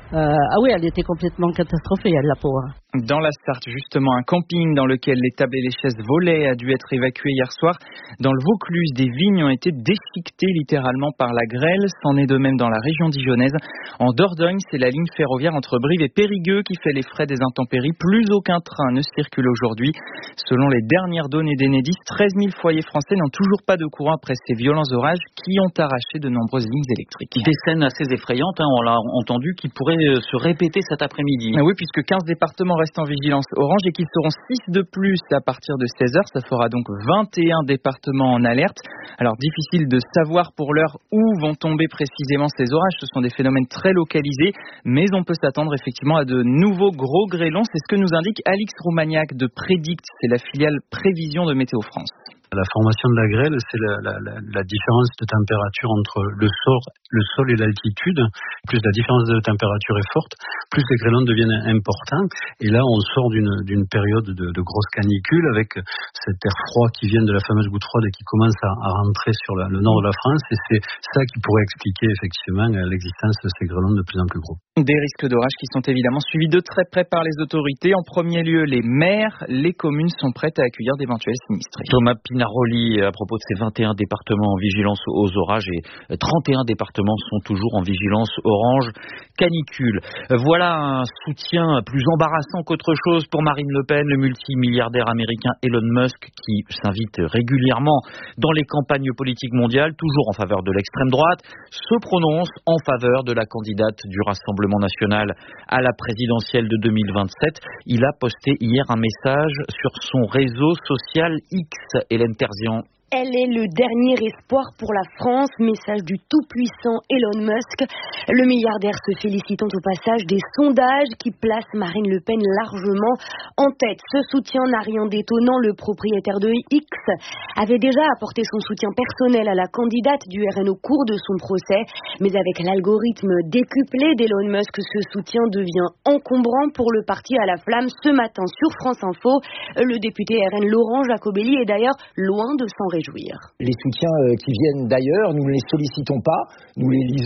Oui, elle était complètement catastrophée, elle, la pauvre. Dans la Sarthe, justement, un camping dans lequel les tables et les chaises volaient a dû être évacué hier soir. Dans le Vaucluse, des vignes ont été déchiquetées littéralement par la grêle. C'en est de même dans la région dijonnaise. En Dordogne, c'est la ligne ferroviaire entre Brive et Périgueux qui fait les frais des intempéries. Plus aucun train ne circule aujourd'hui. Selon les dernières données d'Enedis, 13 000 foyers français n'ont toujours pas de courant après ces violents orages qui ont arraché de nombreuses lignes électriques. Des scènes assez effrayantes, on l'a entendu, qui pourraient se répéter cet après-midi. Oui, puisque 15 départements restent en vigilance orange et qu'ils seront 6 de plus à partir de 16h. Ça fera donc 21 départements en alerte. Alors, difficile de savoir pour l'heure où vont tomber précisément ces orages. Ce sont des phénomènes très localisés, mais on peut s'attendre effectivement à de nouveaux gros grêlons. C'est ce que nous indique Alix Roumaniac de Prédict. C'est la filiale prévision de Météo France. La formation de la grêle, c'est la différence de température entre le sol et l'altitude. Plus la différence de température est forte, plus les grêlons deviennent importants. Et là, on sort d'une période de grosse canicule avec cet air froid qui vient de la fameuse goutte froide et qui commence à rentrer sur le nord de la France. Et c'est ça qui pourrait expliquer effectivement l'existence de ces grêlons de plus en plus gros. Des risques d'orage qui sont évidemment suivis de très près par les autorités. En premier lieu, les maires, les communes sont prêtes à accueillir d'éventuels sinistrés. Thomas Pinaroli, à propos de ces 21 départements en vigilance aux orages et 31 départements sont toujours en vigilance orange canicule. Voilà un soutien plus embarrassant qu'autre chose pour Marine Le Pen, le multimilliardaire américain Elon Musk qui s'invite régulièrement dans les campagnes politiques mondiales, toujours en faveur de l'extrême droite, se prononce en faveur de la candidate du Rassemblement national à la présidentielle de 2027. Il a posté hier un message sur son réseau social X. Hélène Terzian. Elle est le dernier espoir pour la France, message du tout-puissant Elon Musk. Le milliardaire se félicitant au passage des sondages qui placent Marine Le Pen largement en tête. Ce soutien n'a rien d'étonnant. Le propriétaire de X avait déjà apporté son soutien personnel à la candidate du RN au cours de son procès. Mais avec l'algorithme décuplé d'Elon Musk, ce soutien devient encombrant pour le parti à la flamme. Ce matin sur France Info, le député RN Laurent Jacobelli est d'ailleurs loin de s'en réjouir. Les soutiens qui viennent d'ailleurs, nous ne les sollicitons pas, nous les lisons.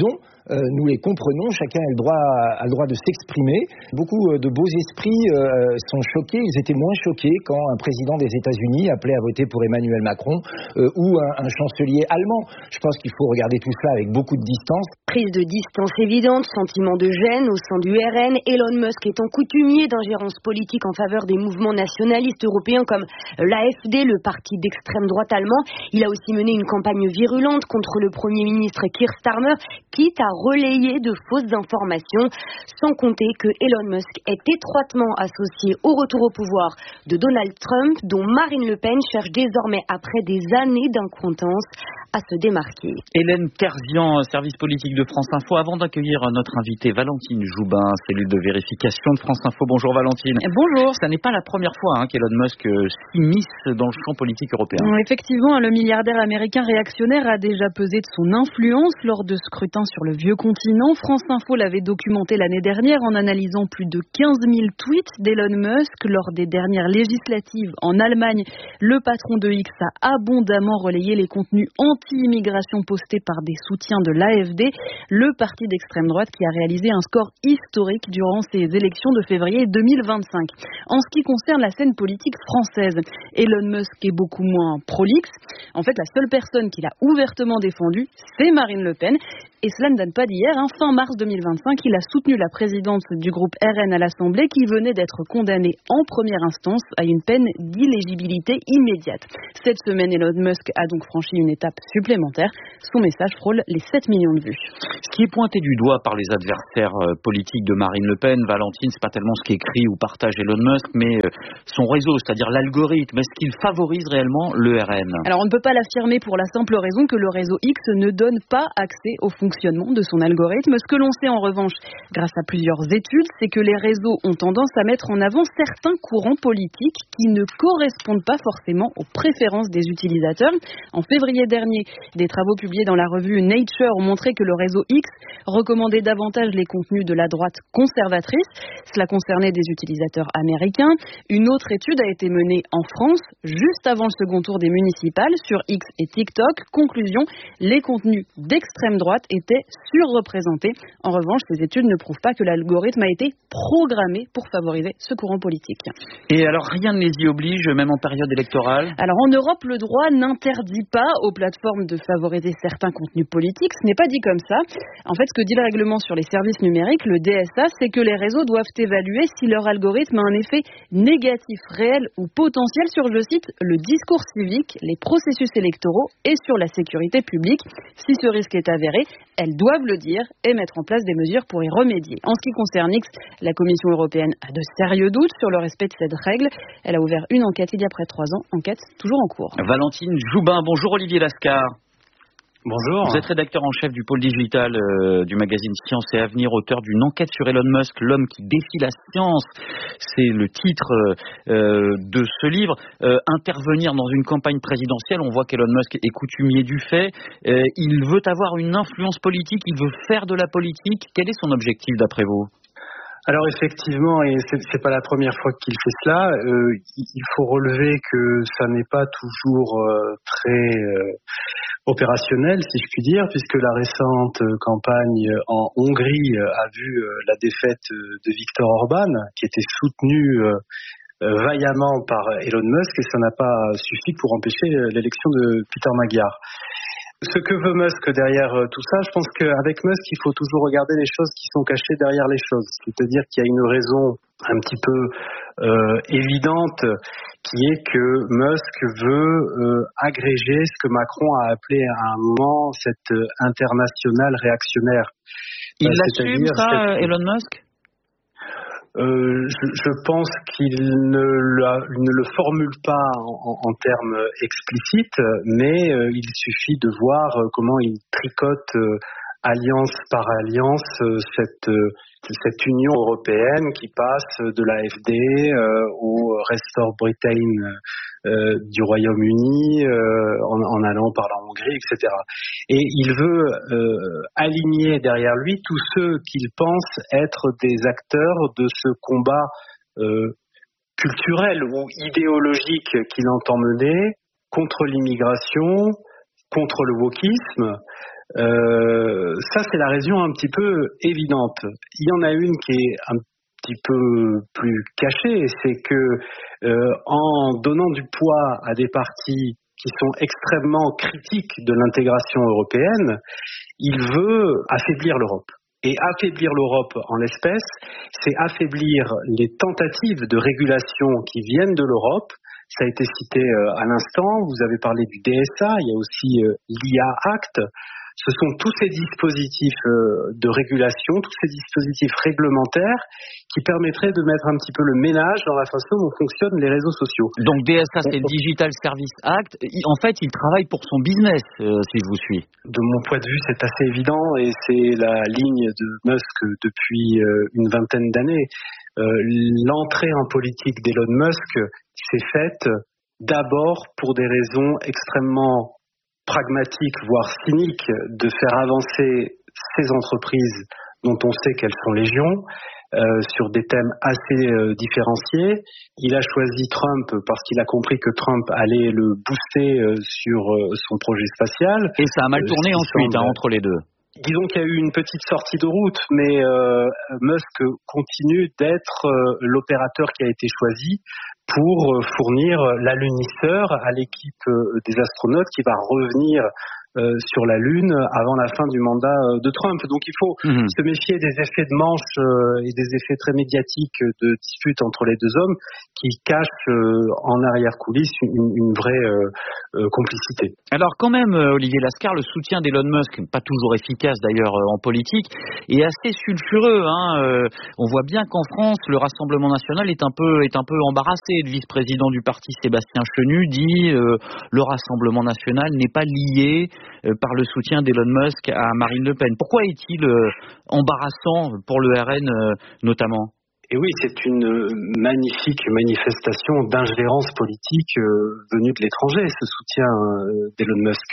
nous les comprenons, chacun a le droit de s'exprimer. Beaucoup de beaux esprits sont choqués, ils étaient moins choqués quand un président des États-Unis appelait à voter pour Emmanuel Macron ou un chancelier allemand. Je pense qu'il faut regarder tout cela avec beaucoup de distance. Prise de distance évidente, sentiment de gêne au sein du RN. Elon Musk étant coutumier d'ingérence politique en faveur des mouvements nationalistes européens comme l'AfD, le parti d'extrême droite allemand. Il a aussi mené une campagne virulente contre le Premier ministre Keir Starmer, quitte à relayer de fausses informations, sans compter que Elon Musk est étroitement associé au retour au pouvoir de Donald Trump, dont Marine Le Pen cherche désormais, après des années d'incompétence, à se démarquer. Hélène Terzian, service politique de France Info. Avant d'accueillir notre invitée Valentine Joubin, cellule de vérification de France Info. Bonjour Valentine. Bonjour. Ça n'est pas la première fois qu'Elon Musk s'immisce dans le champ politique européen. Effectivement, le milliardaire américain réactionnaire a déjà pesé de son influence lors de scrutins sur le vieux continent. France Info l'avait documenté l'année dernière en analysant plus de 15 000 tweets d'Elon Musk lors des dernières législatives en Allemagne. Le patron de X a abondamment relayé les contenus anti-immigration postés par des soutiens de l'AfD, le parti d'extrême droite qui a réalisé un score historique durant ces élections de février 2025. En ce qui concerne la scène politique française, Elon Musk est beaucoup moins prolixe. En fait, la seule personne qu'il a ouvertement défendue, c'est Marine Le Pen. Et cela ne date pas d'hier. Fin mars 2025, il a soutenu la présidente du groupe RN à l'Assemblée qui venait d'être condamnée en première instance à une peine d'éligibilité immédiate. Cette semaine, Elon Musk a donc franchi une étape supplémentaire. Son message frôle les 7 millions de vues. Ce qui est pointé du doigt par les adversaires politiques de Marine Le Pen, Valentine, c'est pas tellement ce qu'écrit ou partage Elon Musk, mais son réseau, c'est-à-dire l'algorithme. Est-ce qu'il favorise réellement le RN ? Alors on ne peut pas l'affirmer pour la simple raison que le réseau X ne donne pas accès au fonctionnement de son algorithme. Ce que l'on sait en revanche, grâce à plusieurs études, c'est que les réseaux ont tendance à mettre en avant certains courants politiques qui ne correspondent pas forcément aux préférences des utilisateurs. En février dernier, des travaux publiés dans la revue Nature ont montré que le réseau X recommandait davantage les contenus de la droite conservatrice. Cela concernait des utilisateurs américains. Une autre étude a été menée en France, juste avant le second tour des municipales, sur X et TikTok. Conclusion, les contenus d'extrême droite étaient surreprésentés. En revanche, ces études ne prouvent pas que l'algorithme a été programmé pour favoriser ce courant politique. Et alors, rien ne les y oblige, même en période électorale ? Alors, en Europe, le droit n'interdit pas aux plateformes de favoriser certains contenus politiques. Ce n'est pas dit comme ça. En fait, ce que dit le règlement sur les services numériques, le DSA, c'est que les réseaux doivent évaluer si leur algorithme a un effet négatif, réel ou potentiel sur, je cite, le discours civique, les processus électoraux et sur la sécurité publique. Si ce risque est avéré, elles doivent le dire et mettre en place des mesures pour y remédier. En ce qui concerne X, la Commission européenne a de sérieux doutes sur le respect de cette règle. Elle a ouvert une enquête il y a près de 3 ans, enquête toujours en cours. Valentine Joubin, bonjour Olivier Lascar. Bonjour. Vous êtes rédacteur en chef du pôle digital du magazine Science et Avenir, auteur d'une enquête sur Elon Musk, l'homme qui défie la science. C'est le titre de ce livre. Intervenir dans une campagne présidentielle, on voit qu'Elon Musk est coutumier du fait. Il veut avoir une influence politique, il veut faire de la politique. Quel est son objectif d'après vous ? Alors effectivement, et c'est pas la première fois qu'il fait cela, il faut relever que ça n'est pas toujours très opérationnel, si je puis dire, puisque la récente campagne en Hongrie a vu la défaite de Viktor Orban, qui était soutenu vaillamment par Elon Musk, et ça n'a pas suffi pour empêcher l'élection de Peter Magyar. Ce que veut Musk derrière tout ça, je pense qu'avec Musk, il faut toujours regarder les choses qui sont cachées derrière les choses. C'est-à-dire qu'il y a une raison un petit peu évidente qui est que Musk veut agréger ce que Macron a appelé à un moment cette internationale réactionnaire. Il l'assume ça, Elon Musk ? Je pense qu'il ne le formule pas en termes explicites, mais il suffit de voir comment il tricote alliance par alliance cette Union européenne qui passe de l'AfD au Restore Britain du Royaume-Uni en allant par la Hongrie, etc. Et il veut aligner derrière lui tous ceux qu'il pense être des acteurs de ce combat culturel ou idéologique qu'il entend mener contre l'immigration, contre le wokisme. Ça, c'est la raison un petit peu évidente. Il y en a une qui est un petit peu plus cachée, c'est que en donnant du poids à des partis qui sont extrêmement critiques de l'intégration européenne, il veut affaiblir l'Europe. Et affaiblir l'Europe en l'espèce, c'est affaiblir les tentatives de régulation qui viennent de l'Europe. Ça a été cité à l'instant, vous avez parlé du DSA, il y a aussi l'IA Act. Ce sont tous ces dispositifs de régulation, tous ces dispositifs réglementaires qui permettraient de mettre un petit peu le ménage dans la façon dont fonctionnent les réseaux sociaux. Donc DSA, c'est Digital Service Act. En fait, il travaille pour son business, si je vous suis. De mon point de vue, c'est assez évident et c'est la ligne de Musk depuis une vingtaine d'années. L'entrée en politique d'Elon Musk s'est faite d'abord pour des raisons extrêmement pragmatique, voire cynique, de faire avancer ces entreprises dont on sait qu'elles sont légion, sur des thèmes assez différenciés. Il a choisi Trump parce qu'il a compris que Trump allait le booster sur son projet spatial. Et ça a mal tourné ensuite, entre les deux. Disons qu'il y a eu une petite sortie de route, mais Musk continue d'être l'opérateur qui a été choisi pour fournir l'alunisseur à l'équipe des astronautes qui va revenir sur la Lune avant la fin du mandat de Trump. Donc il faut se méfier des effets de manche et des effets très médiatiques de dispute entre les deux hommes qui cachent en arrière-coulisses une vraie complicité. Alors quand même, Olivier Lascar, le soutien d'Elon Musk, pas toujours efficace d'ailleurs en politique, est assez sulfureux. On voit bien qu'en France, le Rassemblement national est un peu embarrassé. Le vice-président du parti, Sébastien Chenu, dit le Rassemblement national n'est pas lié par le soutien d'Elon Musk à Marine Le Pen. Pourquoi est-il embarrassant pour le RN notamment ? Et oui, c'est une magnifique manifestation d'ingérence politique venue de l'étranger, ce soutien d'Elon Musk.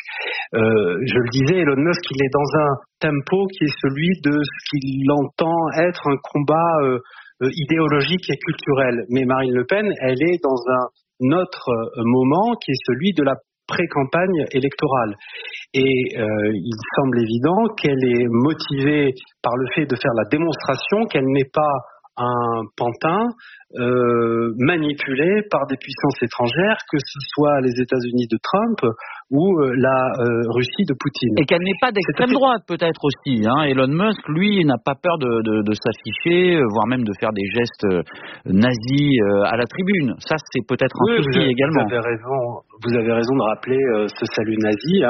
Je le disais, Elon Musk, il est dans un tempo qui est celui de ce qu'il entend être un combat idéologique et culturel. Mais Marine Le Pen, elle est dans un autre moment qui est celui de la pré-campagne électorale. Et il semble évident qu'elle est motivée par le fait de faire la démonstration qu'elle n'est pas un pantin manipulé par des puissances étrangères, que ce soit les États-Unis de Trump ou la Russie de Poutine. Et qu'elle n'est pas d'extrême droite peut-être aussi. Elon Musk, lui, n'a pas peur de s'afficher, voire même de faire des gestes nazis à la tribune. Ça, c'est peut-être un souci également. Vous avez raison de rappeler ce salut nazi,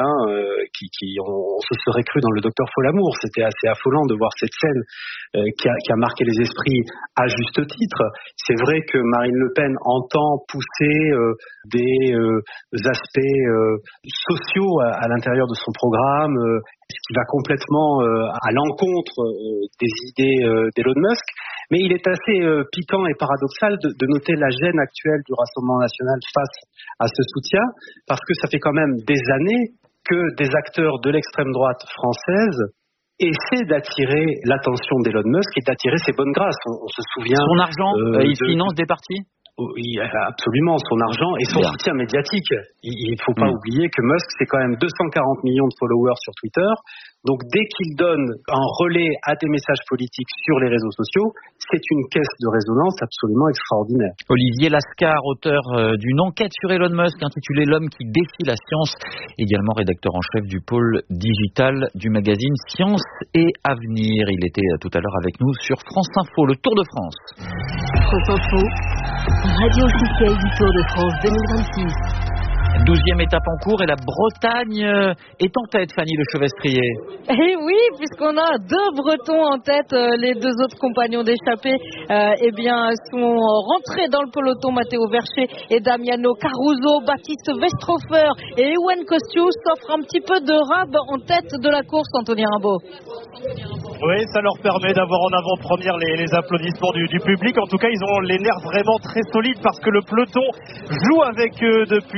on se serait cru dans le Docteur Folamour. C'était assez affolant de voir cette scène qui a marqué les esprits à juste titre. C'est vrai que Marine Le Pen entend pousser des aspects sociaux à l'intérieur de son programme, ce qui va complètement à l'encontre des idées d'Elon Musk. Mais il est assez piquant et paradoxal de noter la gêne actuelle du Rassemblement national face à ce soutien, parce que ça fait quand même des années que des acteurs de l'extrême droite française essaie d'attirer l'attention d'Elon Musk et d'attirer ses bonnes grâces. On se souvient... Son argent, il finance des partis ? Oui, absolument, son argent et son soutien médiatique. Il ne faut pas oublier que Musk, c'est quand même 240 millions de followers sur Twitter. Donc dès qu'il donne un relais à des messages politiques sur les réseaux sociaux, c'est une caisse de résonance absolument extraordinaire. Olivier Lascar, auteur d'une enquête sur Elon Musk intitulée L'homme qui défie la science, également rédacteur en chef du pôle digital du magazine Science et Avenir. Il était tout à l'heure avec nous sur France Info, le Tour de France. France Info, radio officielle du Tour de France 2026. 12e étape en cours et la Bretagne est en tête, Fanny Le Chevestrier. Eh oui, puisqu'on a deux Bretons en tête, les deux autres compagnons d'échappée sont rentrés dans le peloton. Matteo Verché et Damiano Caruso, Baptiste Westrofer et Ewen Kostius s'offrent un petit peu de rab en tête de la course, Anthony Rimbaud. Oui, ça leur permet d'avoir en avant-première les applaudissements du public. En tout cas, ils ont les nerfs vraiment très solides parce que le peloton joue avec eux depuis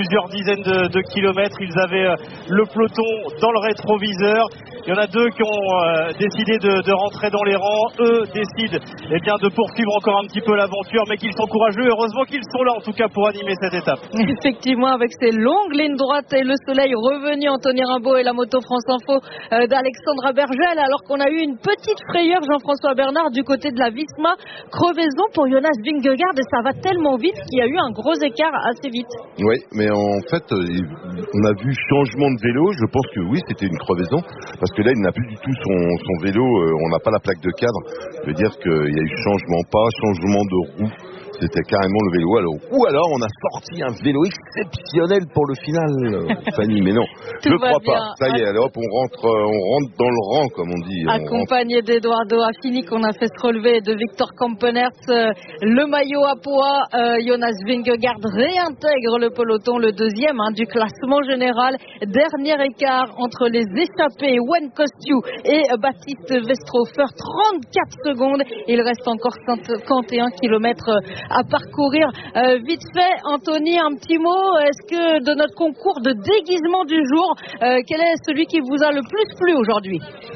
plusieurs dizaines de kilomètres. Ils avaient le peloton dans le rétroviseur. Il y en a deux qui ont décidé de rentrer dans les rangs. Eux décident de poursuivre encore un petit peu l'aventure, mais qu'ils sont courageux. Heureusement qu'ils sont là, en tout cas, pour animer cette étape. Effectivement, avec ces longues lignes droites et le soleil revenu, Anthony Rimbaud et la moto France Info d'Alexandra Bergel, alors qu'on a eu une petite frayeur, Jean-François Bernard, du côté de la Visma. Crevaison pour Jonas Vingegaard, et ça va tellement vite qu'il y a eu un gros écart assez vite. Oui, mais en fait, on a vu changement de vélo. Je pense que oui, c'était une crevaison, parce que là, il n'a plus du tout son vélo. On n'a pas la plaque de cadre. Ça veut dire qu'il y a eu changement de roue. C'était carrément le vélo. Ou alors on a sorti un vélo exceptionnel pour le final, Fanny, mais non, je ne crois pas. Ça y est, alors hop, on rentre dans le rang, comme on dit. Accompagné d'Edoardo Affini, qu'on a fait se relever, de Victor Kampenert, le maillot à poids. Jonas Vingegaard réintègre le peloton, le deuxième du classement général. Dernier écart entre les échappés Wen Kostju et Baptiste Westrofer, 34 secondes. Il reste encore 51 km à parcourir. Vite fait, Anthony, un petit mot. Est-ce que de notre concours de déguisement du jour, quel est celui qui vous a le plus plu aujourd'hui?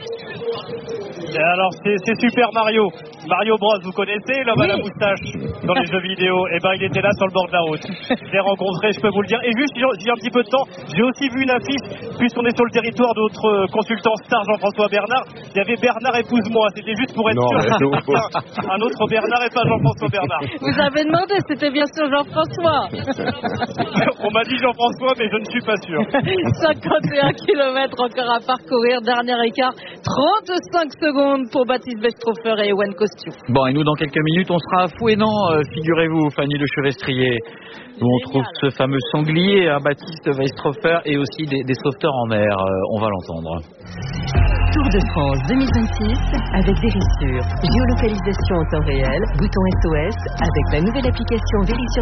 Alors c'est Super Mario Bros, vous connaissez, l'homme à la moustache dans les jeux vidéo. Il était là sur le bord de la route. Je l'ai rencontré, je peux vous le dire. Et juste, j'ai un petit peu de temps, j'ai aussi vu une affiche, puisqu'on est sur le territoire de notre consultant star Jean-François Bernard. Il y avait Bernard épouse-moi, c'était juste pour être sûr un autre Bernard et pas Jean-François Bernard. Vous avez demandé, c'était bien sûr Jean-François. On m'a dit Jean-François, mais je ne suis pas sûr. 51 km encore à parcourir, dernier écart, 35 secondes pour Baptiste Westrofer et Wen Kostju. Bon, et nous, dans quelques minutes, on sera à Fouesnant, figurez-vous, Fanny Le Chevestrier, où on trouve ce fameux sanglier, Baptiste Westrofer, et aussi des sauveteurs en mer. On va l'entendre. Tour de France 2026 avec Verisure. Géolocalisation en temps réel, bouton SOS avec la nouvelle application Verisure